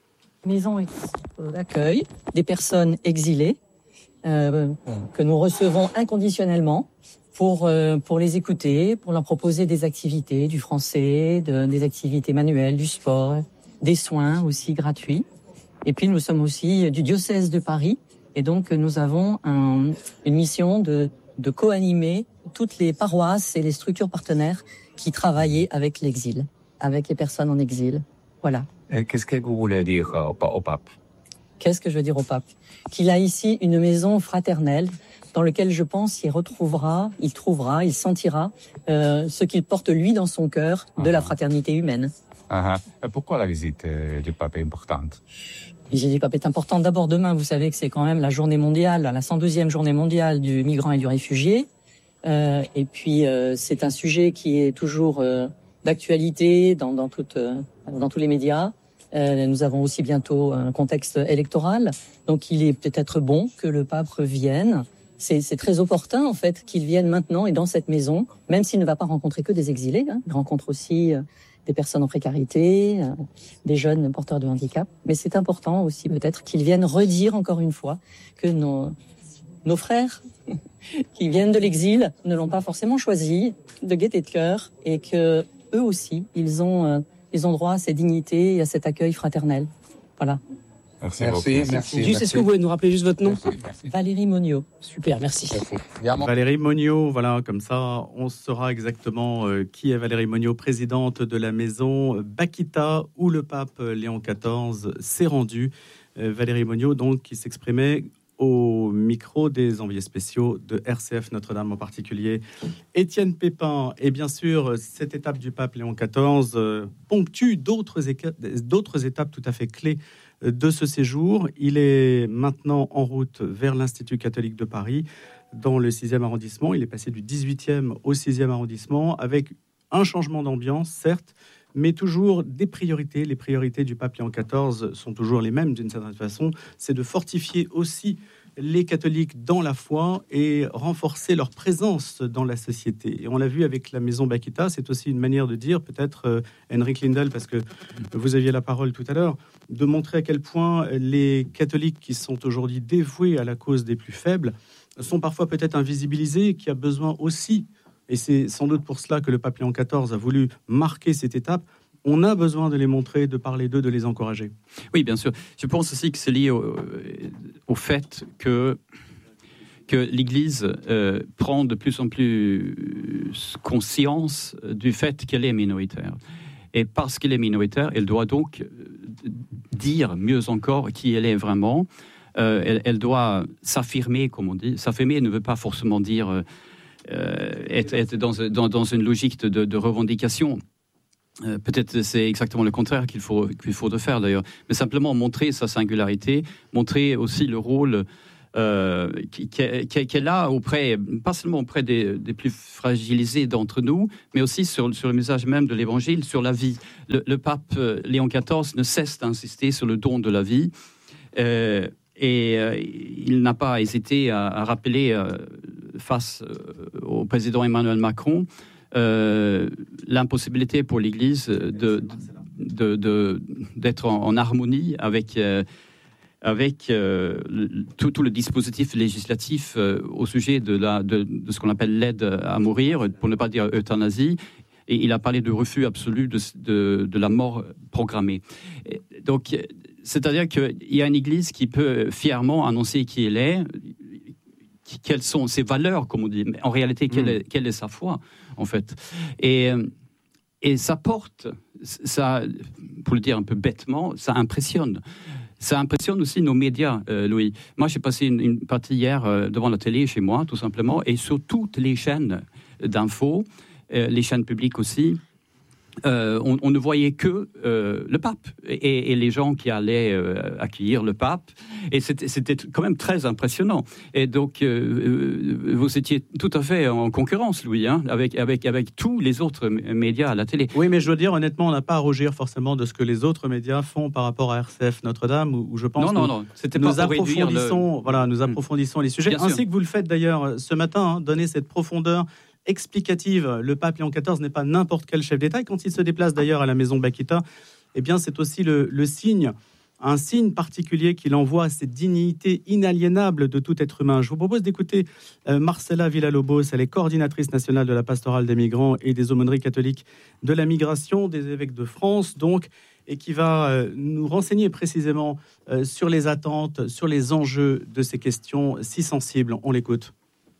Maison d'accueil des personnes exilées euh, que nous recevons inconditionnellement pour euh, pour les écouter, pour leur proposer des activités, du français, de, des activités manuelles, du sport, des soins aussi gratuits. Et puis nous sommes aussi du diocèse de Paris. Et donc, nous avons un, une mission de, de co-animer toutes les paroisses et les structures partenaires qui travaillaient avec l'exil, avec les personnes en exil. Voilà. Et qu'est-ce que vous voulez dire au, au pape ? Qu'est-ce que je veux dire au pape ? Qu'il a ici une maison fraternelle dans laquelle, je pense, il retrouvera, il trouvera, il sentira euh, ce qu'il porte, lui, dans son cœur, de uh-huh. la fraternité humaine. Uh-huh. Et pourquoi la visite du pape est importante ? La visite du pape est importante. D'abord, demain, vous savez que c'est quand même la journée mondiale, la cent deuxième journée mondiale du migrant et du réfugié. Euh, et puis, euh, c'est un sujet qui est toujours euh, d'actualité dans, dans, toute, euh, dans tous les médias. Euh, nous avons aussi bientôt un contexte électoral. Donc, il est peut-être bon que le pape revienne. C'est, c'est très opportun, en fait, qu'il vienne maintenant et dans cette maison, même s'il ne va pas rencontrer que des exilés. Hein, il rencontre aussi... Euh, des personnes en précarité, euh, des jeunes porteurs de handicap. Mais c'est important aussi peut-être qu'ils viennent redire encore une fois que nos, nos frères qui viennent de l'exil ne l'ont pas forcément choisi de gaieté de cœur et que eux aussi, ils ont, euh, ils ont droit à cette dignité et à cet accueil fraternel. Voilà. Merci, merci, merci. Juste, merci. est-ce que vous pouvez nous rappeler juste votre nom ? Merci, merci. Valérie Monniot. Super, merci. merci. Valérie Monniot, voilà, comme ça, on saura exactement euh, qui est Valérie Monniot, présidente de la maison Bakita, où le pape Léon quatorze s'est rendu. Euh, Valérie Monniot, donc, qui s'exprimait au micro des envoyés spéciaux de R C F Notre-Dame en particulier, Étienne Pépin. Et bien sûr, cette étape du pape Léon quatorze euh, ponctue d'autres, éca- d'autres étapes tout à fait clés de ce séjour. Il est maintenant en route vers l'Institut catholique de Paris, dans le sixième arrondissement. Il est passé du dix-huitième au sixième arrondissement, avec un changement d'ambiance, certes, mais toujours des priorités. Les priorités du pape Léon quatorze sont toujours les mêmes, d'une certaine façon. C'est de fortifier aussi les catholiques dans la foi et renforcer leur présence dans la société. Et on l'a vu avec la maison Bakita, c'est aussi une manière de dire, peut-être, euh, Henrik Lindell, parce que vous aviez la parole tout à l'heure, de montrer à quel point les catholiques qui sont aujourd'hui dévoués à la cause des plus faibles sont parfois peut-être invisibilisés, qui a besoin aussi, et c'est sans doute pour cela que le pape Léon quatorze a voulu marquer cette étape, on a besoin de les montrer, de parler d'eux, de les encourager. Oui, bien sûr. Je pense aussi que c'est lié au, au fait que que l'Église euh, prend de plus en plus conscience du fait qu'elle est minoritaire. Et parce qu'elle est minoritaire, elle doit donc dire, mieux encore, qui elle est vraiment. Euh, elle, elle doit s'affirmer, comme on dit. S'affirmer ne veut pas forcément dire euh, être, être dans, dans, dans une logique de, de revendication. Euh, peut-être c'est exactement le contraire qu'il faut, qu'il faut de faire d'ailleurs. Mais simplement montrer sa singularité, montrer aussi le rôle euh, qu'elle a auprès, pas seulement auprès des, des plus fragilisés d'entre nous, mais aussi sur, sur le message même de l'Évangile, sur la vie. Le, le pape Léon quatorze ne cesse d'insister sur le don de la vie. Euh, Et euh, il n'a pas hésité à, à rappeler euh, face euh, au président Emmanuel Macron euh, l'impossibilité pour l'Église de, de, de, d'être en, en harmonie avec, euh, avec euh, le, tout, tout le dispositif législatif euh, au sujet de, la, de, de ce qu'on appelle l'aide à mourir, pour ne pas dire euthanasie. Et il a parlé de refus absolu de, de, de la mort programmée. Et donc, c'est-à-dire qu'il y a une Église qui peut fièrement annoncer qui elle est, quelles sont ses valeurs, comme on dit, mais en réalité, quelle, mmh. est, quelle est sa foi, en fait. Et, et ça porte, ça, pour le dire un peu bêtement, ça impressionne. Ça impressionne aussi nos médias, euh, Louis. Moi, j'ai passé une, une partie hier euh, devant la télé, chez moi, tout simplement, et sur toutes les chaînes d'infos, euh, les chaînes publiques aussi, Euh, on, on ne voyait que euh, le pape et, et les gens qui allaient euh, accueillir le pape. Et c'était, c'était quand même très impressionnant. Et donc, euh, vous étiez tout à fait en concurrence, Louis, hein, avec, avec, avec tous les autres médias à la télé. Oui, mais je veux dire, honnêtement, on n'a pas à rougir forcément de ce que les autres médias font par rapport à R C F Notre-Dame, où, où je pense non, que non, non, c'était nous, pas approfondissons, le... voilà, nous approfondissons les sujets, Bien ainsi sûr. que vous le faites d'ailleurs ce matin, hein, donner cette profondeur explicative. Le pape Léon quatorze n'est pas n'importe quel chef d'État, et quand il se déplace d'ailleurs à la maison Bakita, eh bien c'est aussi le, le signe, un signe particulier qu'il envoie à cette dignité inaliénable de tout être humain. Je vous propose d'écouter euh, Marcela Villalobos, elle est coordinatrice nationale de la pastorale des migrants et des aumôneries catholiques de la migration des évêques de France, donc, et qui va euh, nous renseigner précisément euh, sur les attentes, sur les enjeux de ces questions si sensibles. On l'écoute.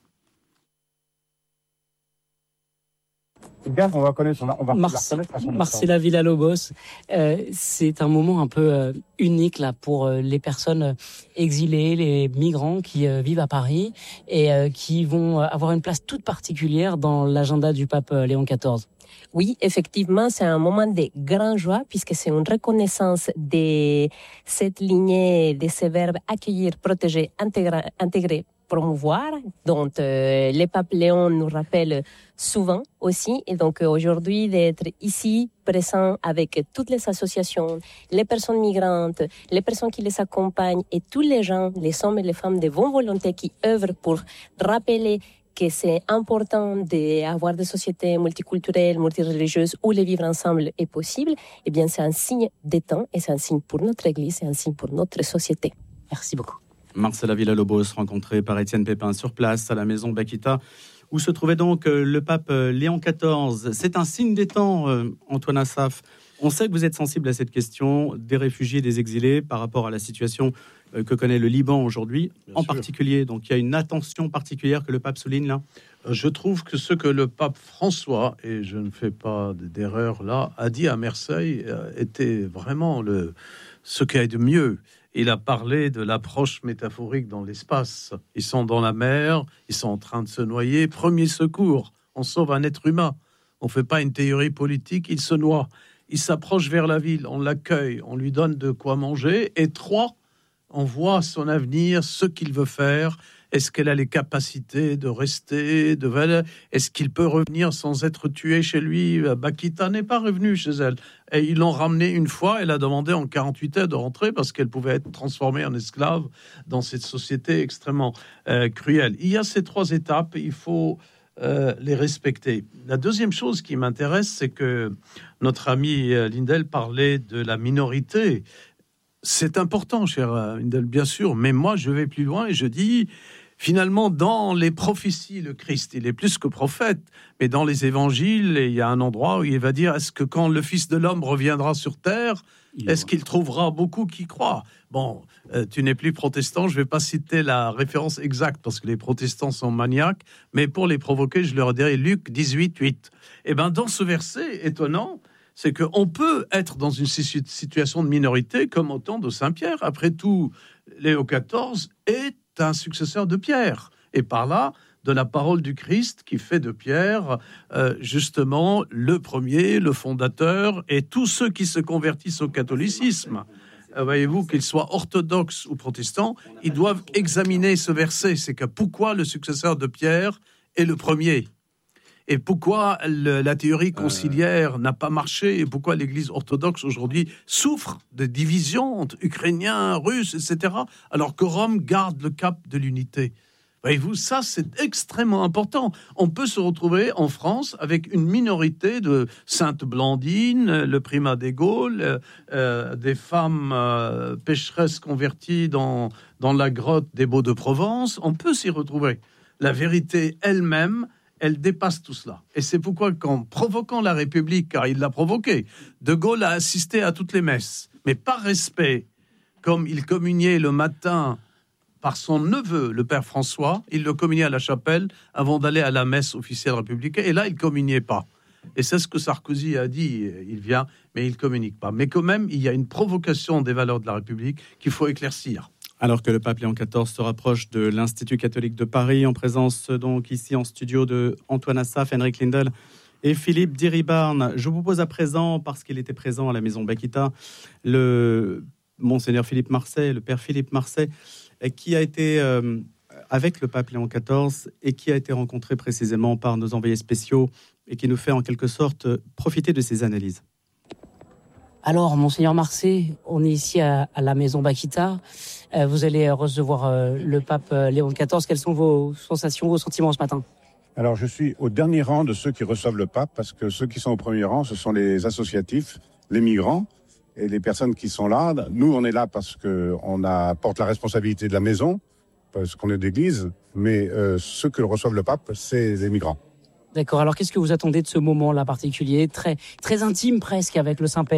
On va connaître, on va Marc- Marcela Villalobos, euh, c'est un moment un peu euh, unique là pour euh, les personnes exilées, les migrants qui euh, vivent à Paris et euh, qui vont avoir une place toute particulière dans l'agenda du pape euh, Léon quatorze. Oui, effectivement, c'est un moment de grande joie puisque c'est une reconnaissance de cette lignée de ces verbes accueillir, protéger, intégrer, intégrer promouvoir, dont euh, le pape Léon nous rappelle souvent aussi. Et donc euh, aujourd'hui, d'être ici, présent avec toutes les associations, les personnes migrantes, les personnes qui les accompagnent et tous les gens, les hommes et les femmes de bonne volonté qui œuvrent pour rappeler que c'est important d'avoir des sociétés multiculturelles, multireligieuses où les vivre ensemble est possible, eh bien c'est un signe des temps et c'est un signe pour notre Église, c'est un signe pour notre société. Merci beaucoup. Marcela Villalobos, rencontrée par Étienne Pépin sur place à la maison Bakita, où se trouvait donc le pape Léon quatorze. C'est un signe des temps, Antoine Assaf. On sait que vous êtes sensible à cette question des réfugiés, des exilés, par rapport à la situation que connaît le Liban aujourd'hui, Bien en sûr. particulier. Donc il y a une attention particulière que le pape souligne là. Je trouve que ce que le pape François, et je ne fais pas d'erreur là, a dit à Marseille était vraiment le, ce qu'il y a de mieux. Il a parlé de l'approche métaphorique dans l'espace. Ils sont dans la mer, ils sont en train de se noyer. Premier secours, on sauve un être humain. On ne fait pas une théorie politique, il se noie. Il s'approche vers la ville, on l'accueille, on lui donne de quoi manger. Et trois, on voit son avenir, ce qu'il veut faire. Est-ce qu'elle a les capacités de rester de... Est-ce qu'il peut revenir sans être tué chez lui? Bakita n'est pas revenue chez elle. Et ils l'ont ramenée une fois. Elle a demandé en quarante-huit heures de rentrer parce qu'elle pouvait être transformée en esclave dans cette société extrêmement euh, cruelle. Il y a ces trois étapes. Il faut euh, les respecter. La deuxième chose qui m'intéresse, c'est que notre ami Lindell parlait de la minorité. C'est important, cher Lindell, bien sûr. Mais moi, je vais plus loin et je dis... finalement, dans les prophéties, le Christ, il est plus que prophète, mais dans les évangiles, il y a un endroit où il va dire, est-ce que quand le Fils de l'homme reviendra sur terre, est-ce qu'il trouvera beaucoup qui croient? Bon, euh, tu n'es plus protestant, je ne vais pas citer la référence exacte, parce que les protestants sont maniaques, mais pour les provoquer, je leur dirai Luc dix-huit, huit. Et bien, dans ce verset étonnant, c'est qu'on peut être dans une situation de minorité comme au temps de Saint-Pierre. Après tout, Léo quatorze est un successeur de Pierre. Et par là, de la parole du Christ qui fait de Pierre, euh, justement, le premier, le fondateur, et tous ceux qui se convertissent au catholicisme. Euh, voyez-vous, qu'ils soient orthodoxes ou protestants, ils doivent examiner ce verset. C'est que pourquoi le successeur de Pierre est le premier ? Et pourquoi le, la théorie conciliaire n'a pas marché et pourquoi l'Église orthodoxe aujourd'hui souffre de divisions entre Ukrainiens, Russes, et cetera, alors que Rome garde le cap de l'unité. Voyez-vous, ça c'est extrêmement important. On peut se retrouver en France avec une minorité de Sainte Blandine, le primat des Gaules, euh, des femmes euh, pécheresses converties dans, dans la grotte des Baux de Provence. On peut s'y retrouver. La vérité elle-même, elle dépasse tout cela. Et c'est pourquoi, qu'en provoquant la République, car il l'a provoqué, De Gaulle a assisté à toutes les messes. Mais par respect, comme il communiait le matin par son neveu, le père François, il le communiait à la chapelle avant d'aller à la messe officielle républicaine. Et là, il ne communiait pas. Et c'est ce que Sarkozy a dit. Il vient, mais il ne communique pas. Mais quand même, il y a une provocation des valeurs de la République qu'il faut éclaircir. Alors que le pape Léon quatorze se rapproche de l'Institut catholique de Paris, en présence donc ici en studio de Antoine Assaf, Henrik Lindel et Philippe Diribarne. Je vous propose à présent, parce qu'il était présent à la maison Bakita, le Monseigneur Philippe Marseille, le Père Philippe Marseille, qui a été euh, avec le pape Léon quatorze et qui a été rencontré précisément par nos envoyés spéciaux et qui nous fait en quelque sorte profiter de ses analyses. Alors, Monseigneur Marseille, on est ici à, à la maison Bakita. Euh, vous allez recevoir euh, le pape euh, Léon quatorze. Quelles sont vos sensations, vos sentiments ce matin ? Alors, je suis au dernier rang de ceux qui reçoivent le pape, parce que ceux qui sont au premier rang, ce sont les associatifs, les migrants et les personnes qui sont là. Nous, on est là parce qu'on a, porte la responsabilité de la maison, parce qu'on est d'église, mais euh, ceux que reçoivent le pape, c'est les migrants. D'accord. Alors, qu'est-ce que vous attendez de ce moment-là particulier, très, très intime presque avec le Saint-Père ?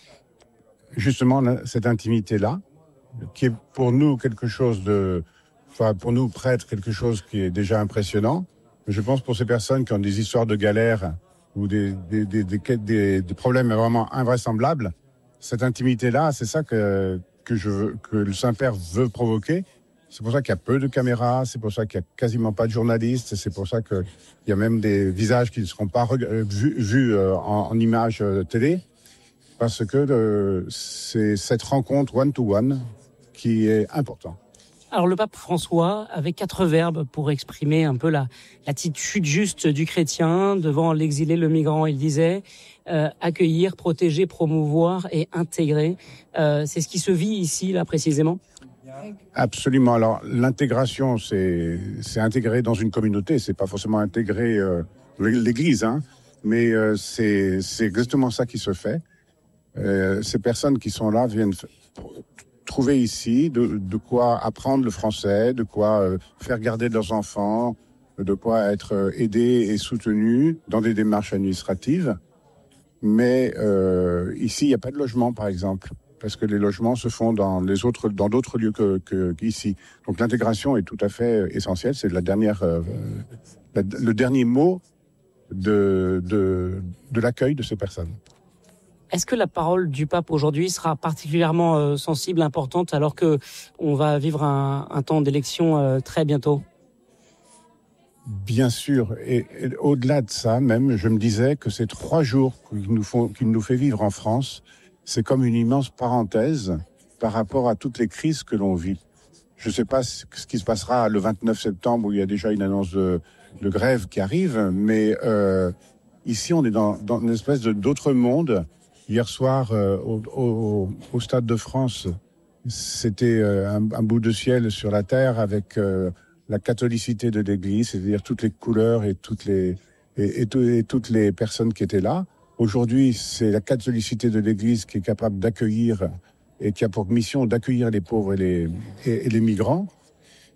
Justement, cette intimité-là, qui est pour nous quelque chose de, enfin pour nous prêtres, quelque chose qui est déjà impressionnant. Mais je pense pour ces personnes qui ont des histoires de galères ou des, des, des, des, des, des problèmes vraiment invraisemblables, cette intimité-là, c'est ça que, que, je veux, que le Saint-Père veut provoquer. C'est pour ça qu'il y a peu de caméras, c'est pour ça qu'il n'y a quasiment pas de journalistes, c'est pour ça qu'il y a même des visages qui ne seront pas vus, vus en, en images télé. Parce que euh, c'est cette rencontre one-to-one qui est importante. Alors le pape François avait quatre verbes pour exprimer un peu la, l'attitude juste du chrétien devant l'exilé, le migrant. Il disait euh, accueillir, protéger, promouvoir et intégrer. Euh, c'est ce qui se vit ici, là, précisément ? Absolument. Alors l'intégration, c'est, c'est intégrer dans une communauté. C'est pas forcément intégrer euh, l'Église, hein, mais euh, c'est, c'est exactement ça qui se fait. Euh, ces personnes qui sont là viennent f- trouver ici de, de quoi apprendre le français, de quoi euh, faire garder leurs enfants, de quoi être euh, aidés et soutenus dans des démarches administratives. Mais euh, ici, il n'y a pas de logement, par exemple, parce que les logements se font dans les autres, dans d'autres lieux que, que qu'ici. Donc l'intégration est tout à fait essentielle. C'est la dernière, euh, la, le dernier mot de, de, de l'accueil de ces personnes. Est-ce que la parole du pape aujourd'hui sera particulièrement euh, sensible, importante, alors que on va vivre un, un temps d'élection euh, très bientôt ? Bien sûr. Et, et au-delà de ça, même, je me disais que ces trois jours qu'il nous, font, qu'il nous fait vivre en France, c'est comme une immense parenthèse par rapport à toutes les crises que l'on vit. Je ne sais pas ce qui se passera le vingt-neuf septembre, où il y a déjà une annonce de, de grève qui arrive, mais euh, ici, on est dans, dans une espèce de, d'autre monde. Hier soir, euh, au, au, au Stade de France, c'était euh, un, un bout de ciel sur la terre avec euh, la catholicité de l'Église, c'est-à-dire toutes les couleurs et toutes les et, et, tout, et toutes les personnes qui étaient là. Aujourd'hui, c'est la catholicité de l'Église qui est capable d'accueillir et qui a pour mission d'accueillir les pauvres et les, et, et les migrants.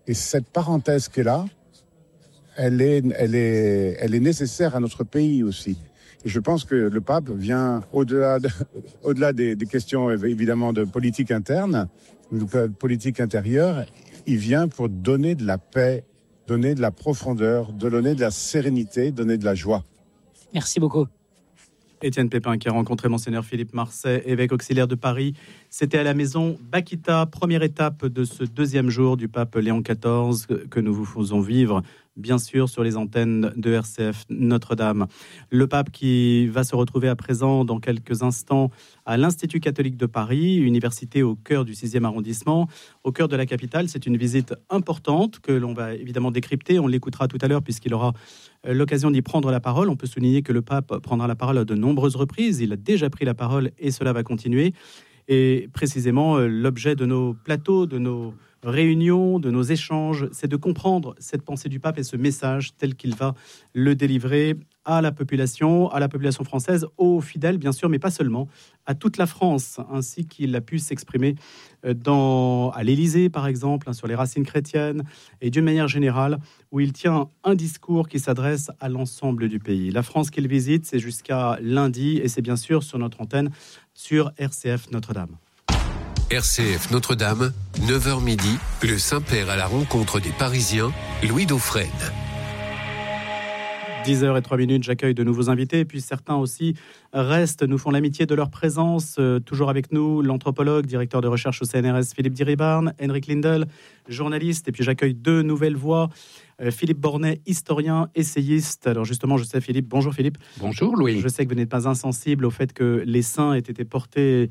Et cette parenthèse qui est là, elle est, elle est, elle est nécessaire à notre pays aussi. Et je pense que le pape vient au-delà, de, au-delà des, des questions évidemment de politique interne, de politique intérieure. Il vient pour donner de la paix, donner de la profondeur, donner de la sérénité, donner de la joie. Merci beaucoup. Étienne Pépin qui a rencontré Monseigneur Philippe Marcet, évêque auxiliaire de Paris. C'était à la maison Bakita, première étape de ce deuxième jour du pape Léon quatorze que nous vous faisons vivre, bien sûr, sur les antennes de R C F Notre-Dame. Le pape qui va se retrouver à présent dans quelques instants à l'Institut catholique de Paris, université au cœur du sixième arrondissement, au cœur de la capitale. C'est une visite importante que l'on va évidemment décrypter. On l'écoutera tout à l'heure puisqu'il aura l'occasion d'y prendre la parole. On peut souligner que le pape prendra la parole à de nombreuses reprises. Il a déjà pris la parole et cela va continuer. Et précisément, l'objet de nos plateaux, de nos réunions, de nos échanges, c'est de comprendre cette pensée du pape et ce message tel qu'il va le délivrer à la population, à la population française, aux fidèles bien sûr, mais pas seulement, à toute la France, ainsi qu'il a pu s'exprimer dans, à l'Élysée par exemple, hein, sur les racines chrétiennes, et d'une manière générale, où il tient un discours qui s'adresse à l'ensemble du pays. La France qu'il visite, c'est jusqu'à lundi, et c'est bien sûr sur notre antenne, sur R C F Notre-Dame. R C F Notre-Dame, neuf heures midi, le Saint-Père à la rencontre des Parisiens, Louis Dauphren. dix heures zéro trois minutes, j'accueille de nouveaux invités, et puis certains aussi restent, nous font l'amitié de leur présence. Euh, toujours avec nous, l'anthropologue, directeur de recherche au C N R S, Philippe Diribarne, Henrik Lindel, journaliste, et puis j'accueille deux nouvelles voix. Euh, Philippe Bornet, historien, essayiste. Alors justement, je sais Philippe, bonjour Philippe. Bonjour Louis. Je sais que vous n'êtes pas insensible au fait que les saints aient été portés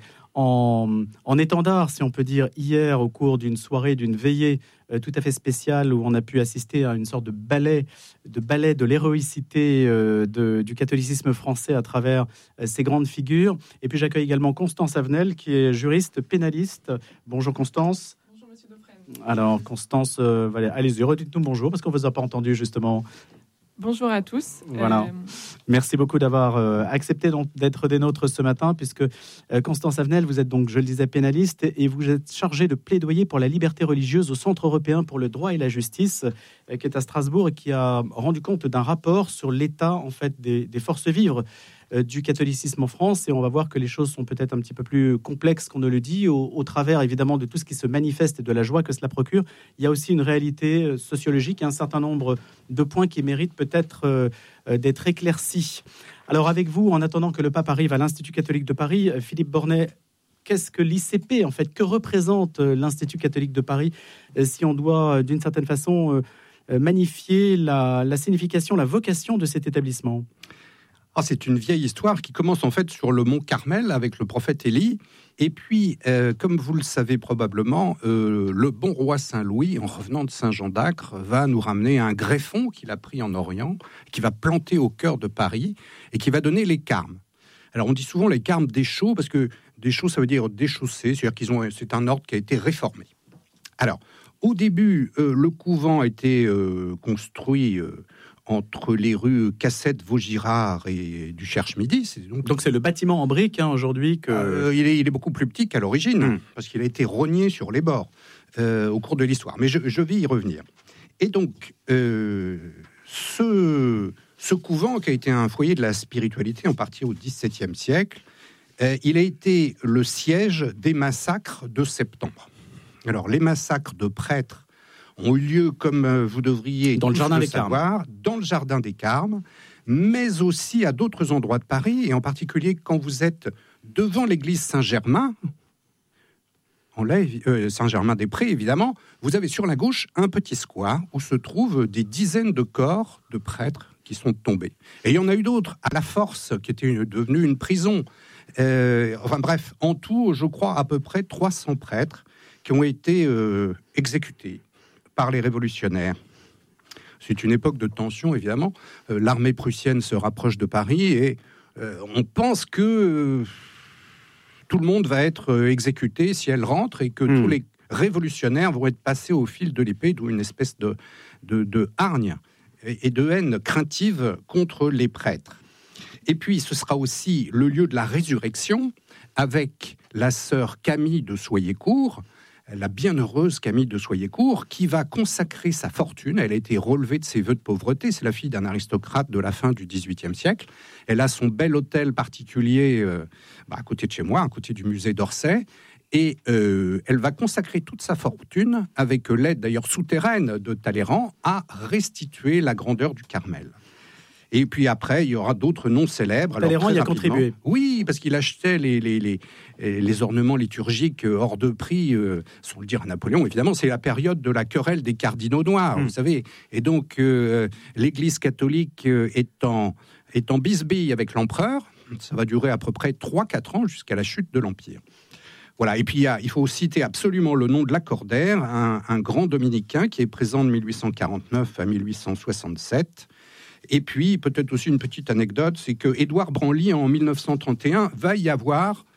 en, en étendard, si on peut dire, hier au cours d'une soirée, d'une veillée euh, tout à fait spéciale où on a pu assister à une sorte de ballet de, ballet de l'héroïcité euh, de, du catholicisme français à travers euh, ces grandes figures. Et puis j'accueille également Constance Avenel, qui est juriste pénaliste. Bonjour Constance. Bonjour Monsieur Dauphren. Alors Constance, euh, allez-y, redites-nous bonjour, parce qu'on ne vous a pas entendu justement. Bonjour à tous. Voilà. Euh... Merci beaucoup d'avoir euh, accepté donc, d'être des nôtres ce matin, puisque euh, Constance Avenel, vous êtes donc, je le disais, pénaliste, et vous êtes chargée de plaidoyer pour la liberté religieuse au Centre européen pour le droit et la justice, euh, qui est à Strasbourg, et qui a rendu compte d'un rapport sur l'état en fait des, des forces vives euh, du catholicisme en France. Et on va voir que les choses sont peut-être un petit peu plus complexes qu'on ne le dit, au, au travers évidemment de tout ce qui se manifeste et de la joie que cela procure. Il y a aussi une réalité euh, sociologique et un certain nombre de points qui méritent peut-être euh, euh, d'être éclaircis. Alors avec vous, en attendant que le pape arrive à l'Institut catholique de Paris, euh, Philippe Bornet, qu'est-ce que l'I C P en fait? Que représente euh, l'Institut catholique de Paris euh, si on doit euh, d'une certaine façon euh, euh, magnifier la, la signification, la vocation de cet établissement? Ah, c'est une vieille histoire qui commence en fait sur le mont Carmel avec le prophète Élie. Et puis, euh, comme vous le savez probablement, euh, le bon roi Saint-Louis, en revenant de Saint-Jean d'Acre, va nous ramener un greffon qu'il a pris en Orient, qui va planter au cœur de Paris et qui va donner les carmes. Alors, on dit souvent les carmes des chaux, parce que des chaux, ça veut dire déchaussés, c'est-à-dire qu'ils ont, c'est un ordre qui a été réformé. Alors, au début, euh, le couvent a été euh, construit... Euh, entre les rues Cassette, Vaugirard et du Cherche-Midi. C'est donc... donc c'est le bâtiment en briques hein, aujourd'hui que... Euh, il, est, il est beaucoup plus petit qu'à l'origine, mmh. parce qu'il a été rogné sur les bords euh, au cours de l'histoire. Mais je, je vais y revenir. Et donc, euh, ce, ce couvent, qui a été un foyer de la spiritualité en partie au dix-septième siècle, euh, il a été le siège des massacres de septembre. Alors, les massacres de prêtres ont eu lieu, comme vous devriez dans le jardin le des savoir, Carmes. dans le jardin des Carmes, mais aussi à d'autres endroits de Paris, et en particulier quand vous êtes devant l'église Saint-Germain, en Laye, euh, Saint-Germain-des-Prés évidemment, vous avez sur la gauche un petit square où se trouvent des dizaines de corps de prêtres qui sont tombés. Et il y en a eu d'autres, à la Force, qui était une, devenue une prison. Euh, enfin bref, en tout, je crois à peu près trois cents prêtres qui ont été euh, exécutés par les révolutionnaires. C'est une époque de tension, évidemment. Euh, l'armée prussienne se rapproche de Paris et euh, on pense que euh, tout le monde va être euh, exécuté si elle rentre et que mmh. tous les révolutionnaires vont être passés au fil de l'épée, d'où une espèce de, de, de hargne et, et de haine craintive contre les prêtres. Et puis, ce sera aussi le lieu de la résurrection avec la sœur Camille de Soyecourt, la bienheureuse Camille de Soyecourt, qui va consacrer sa fortune. Elle a été relevée de ses vœux de pauvreté. C'est la fille d'un aristocrate de la fin du dix-huitième siècle. Elle a son bel hôtel particulier euh, bah, à côté de chez moi, à côté du musée d'Orsay. Et euh, elle va consacrer toute sa fortune, avec l'aide d'ailleurs souterraine de Talleyrand, à restituer la grandeur du Carmel. Et puis après, il y aura d'autres noms célèbres. Talleyrand y a contribué. Oui, parce qu'il achetait les, les, les, les ornements liturgiques hors de prix, euh, sans le dire à Napoléon, évidemment. C'est la période de la querelle des cardinaux noirs, mmh. vous savez. Et donc, euh, l'Église catholique euh, est, en, est en bisbille avec l'empereur. Ça va durer à peu près trois à quatre ans jusqu'à la chute de l'Empire. Voilà. Et puis, il, y a, il faut citer absolument le nom de Lacordaire, un, un grand dominicain qui est présent de mille huit cent quarante-neuf à mille huit cent soixante-sept. Et puis, peut-être aussi une petite anecdote, c'est que Édouard Branly, en mille neuf cent trente et un, va y avoir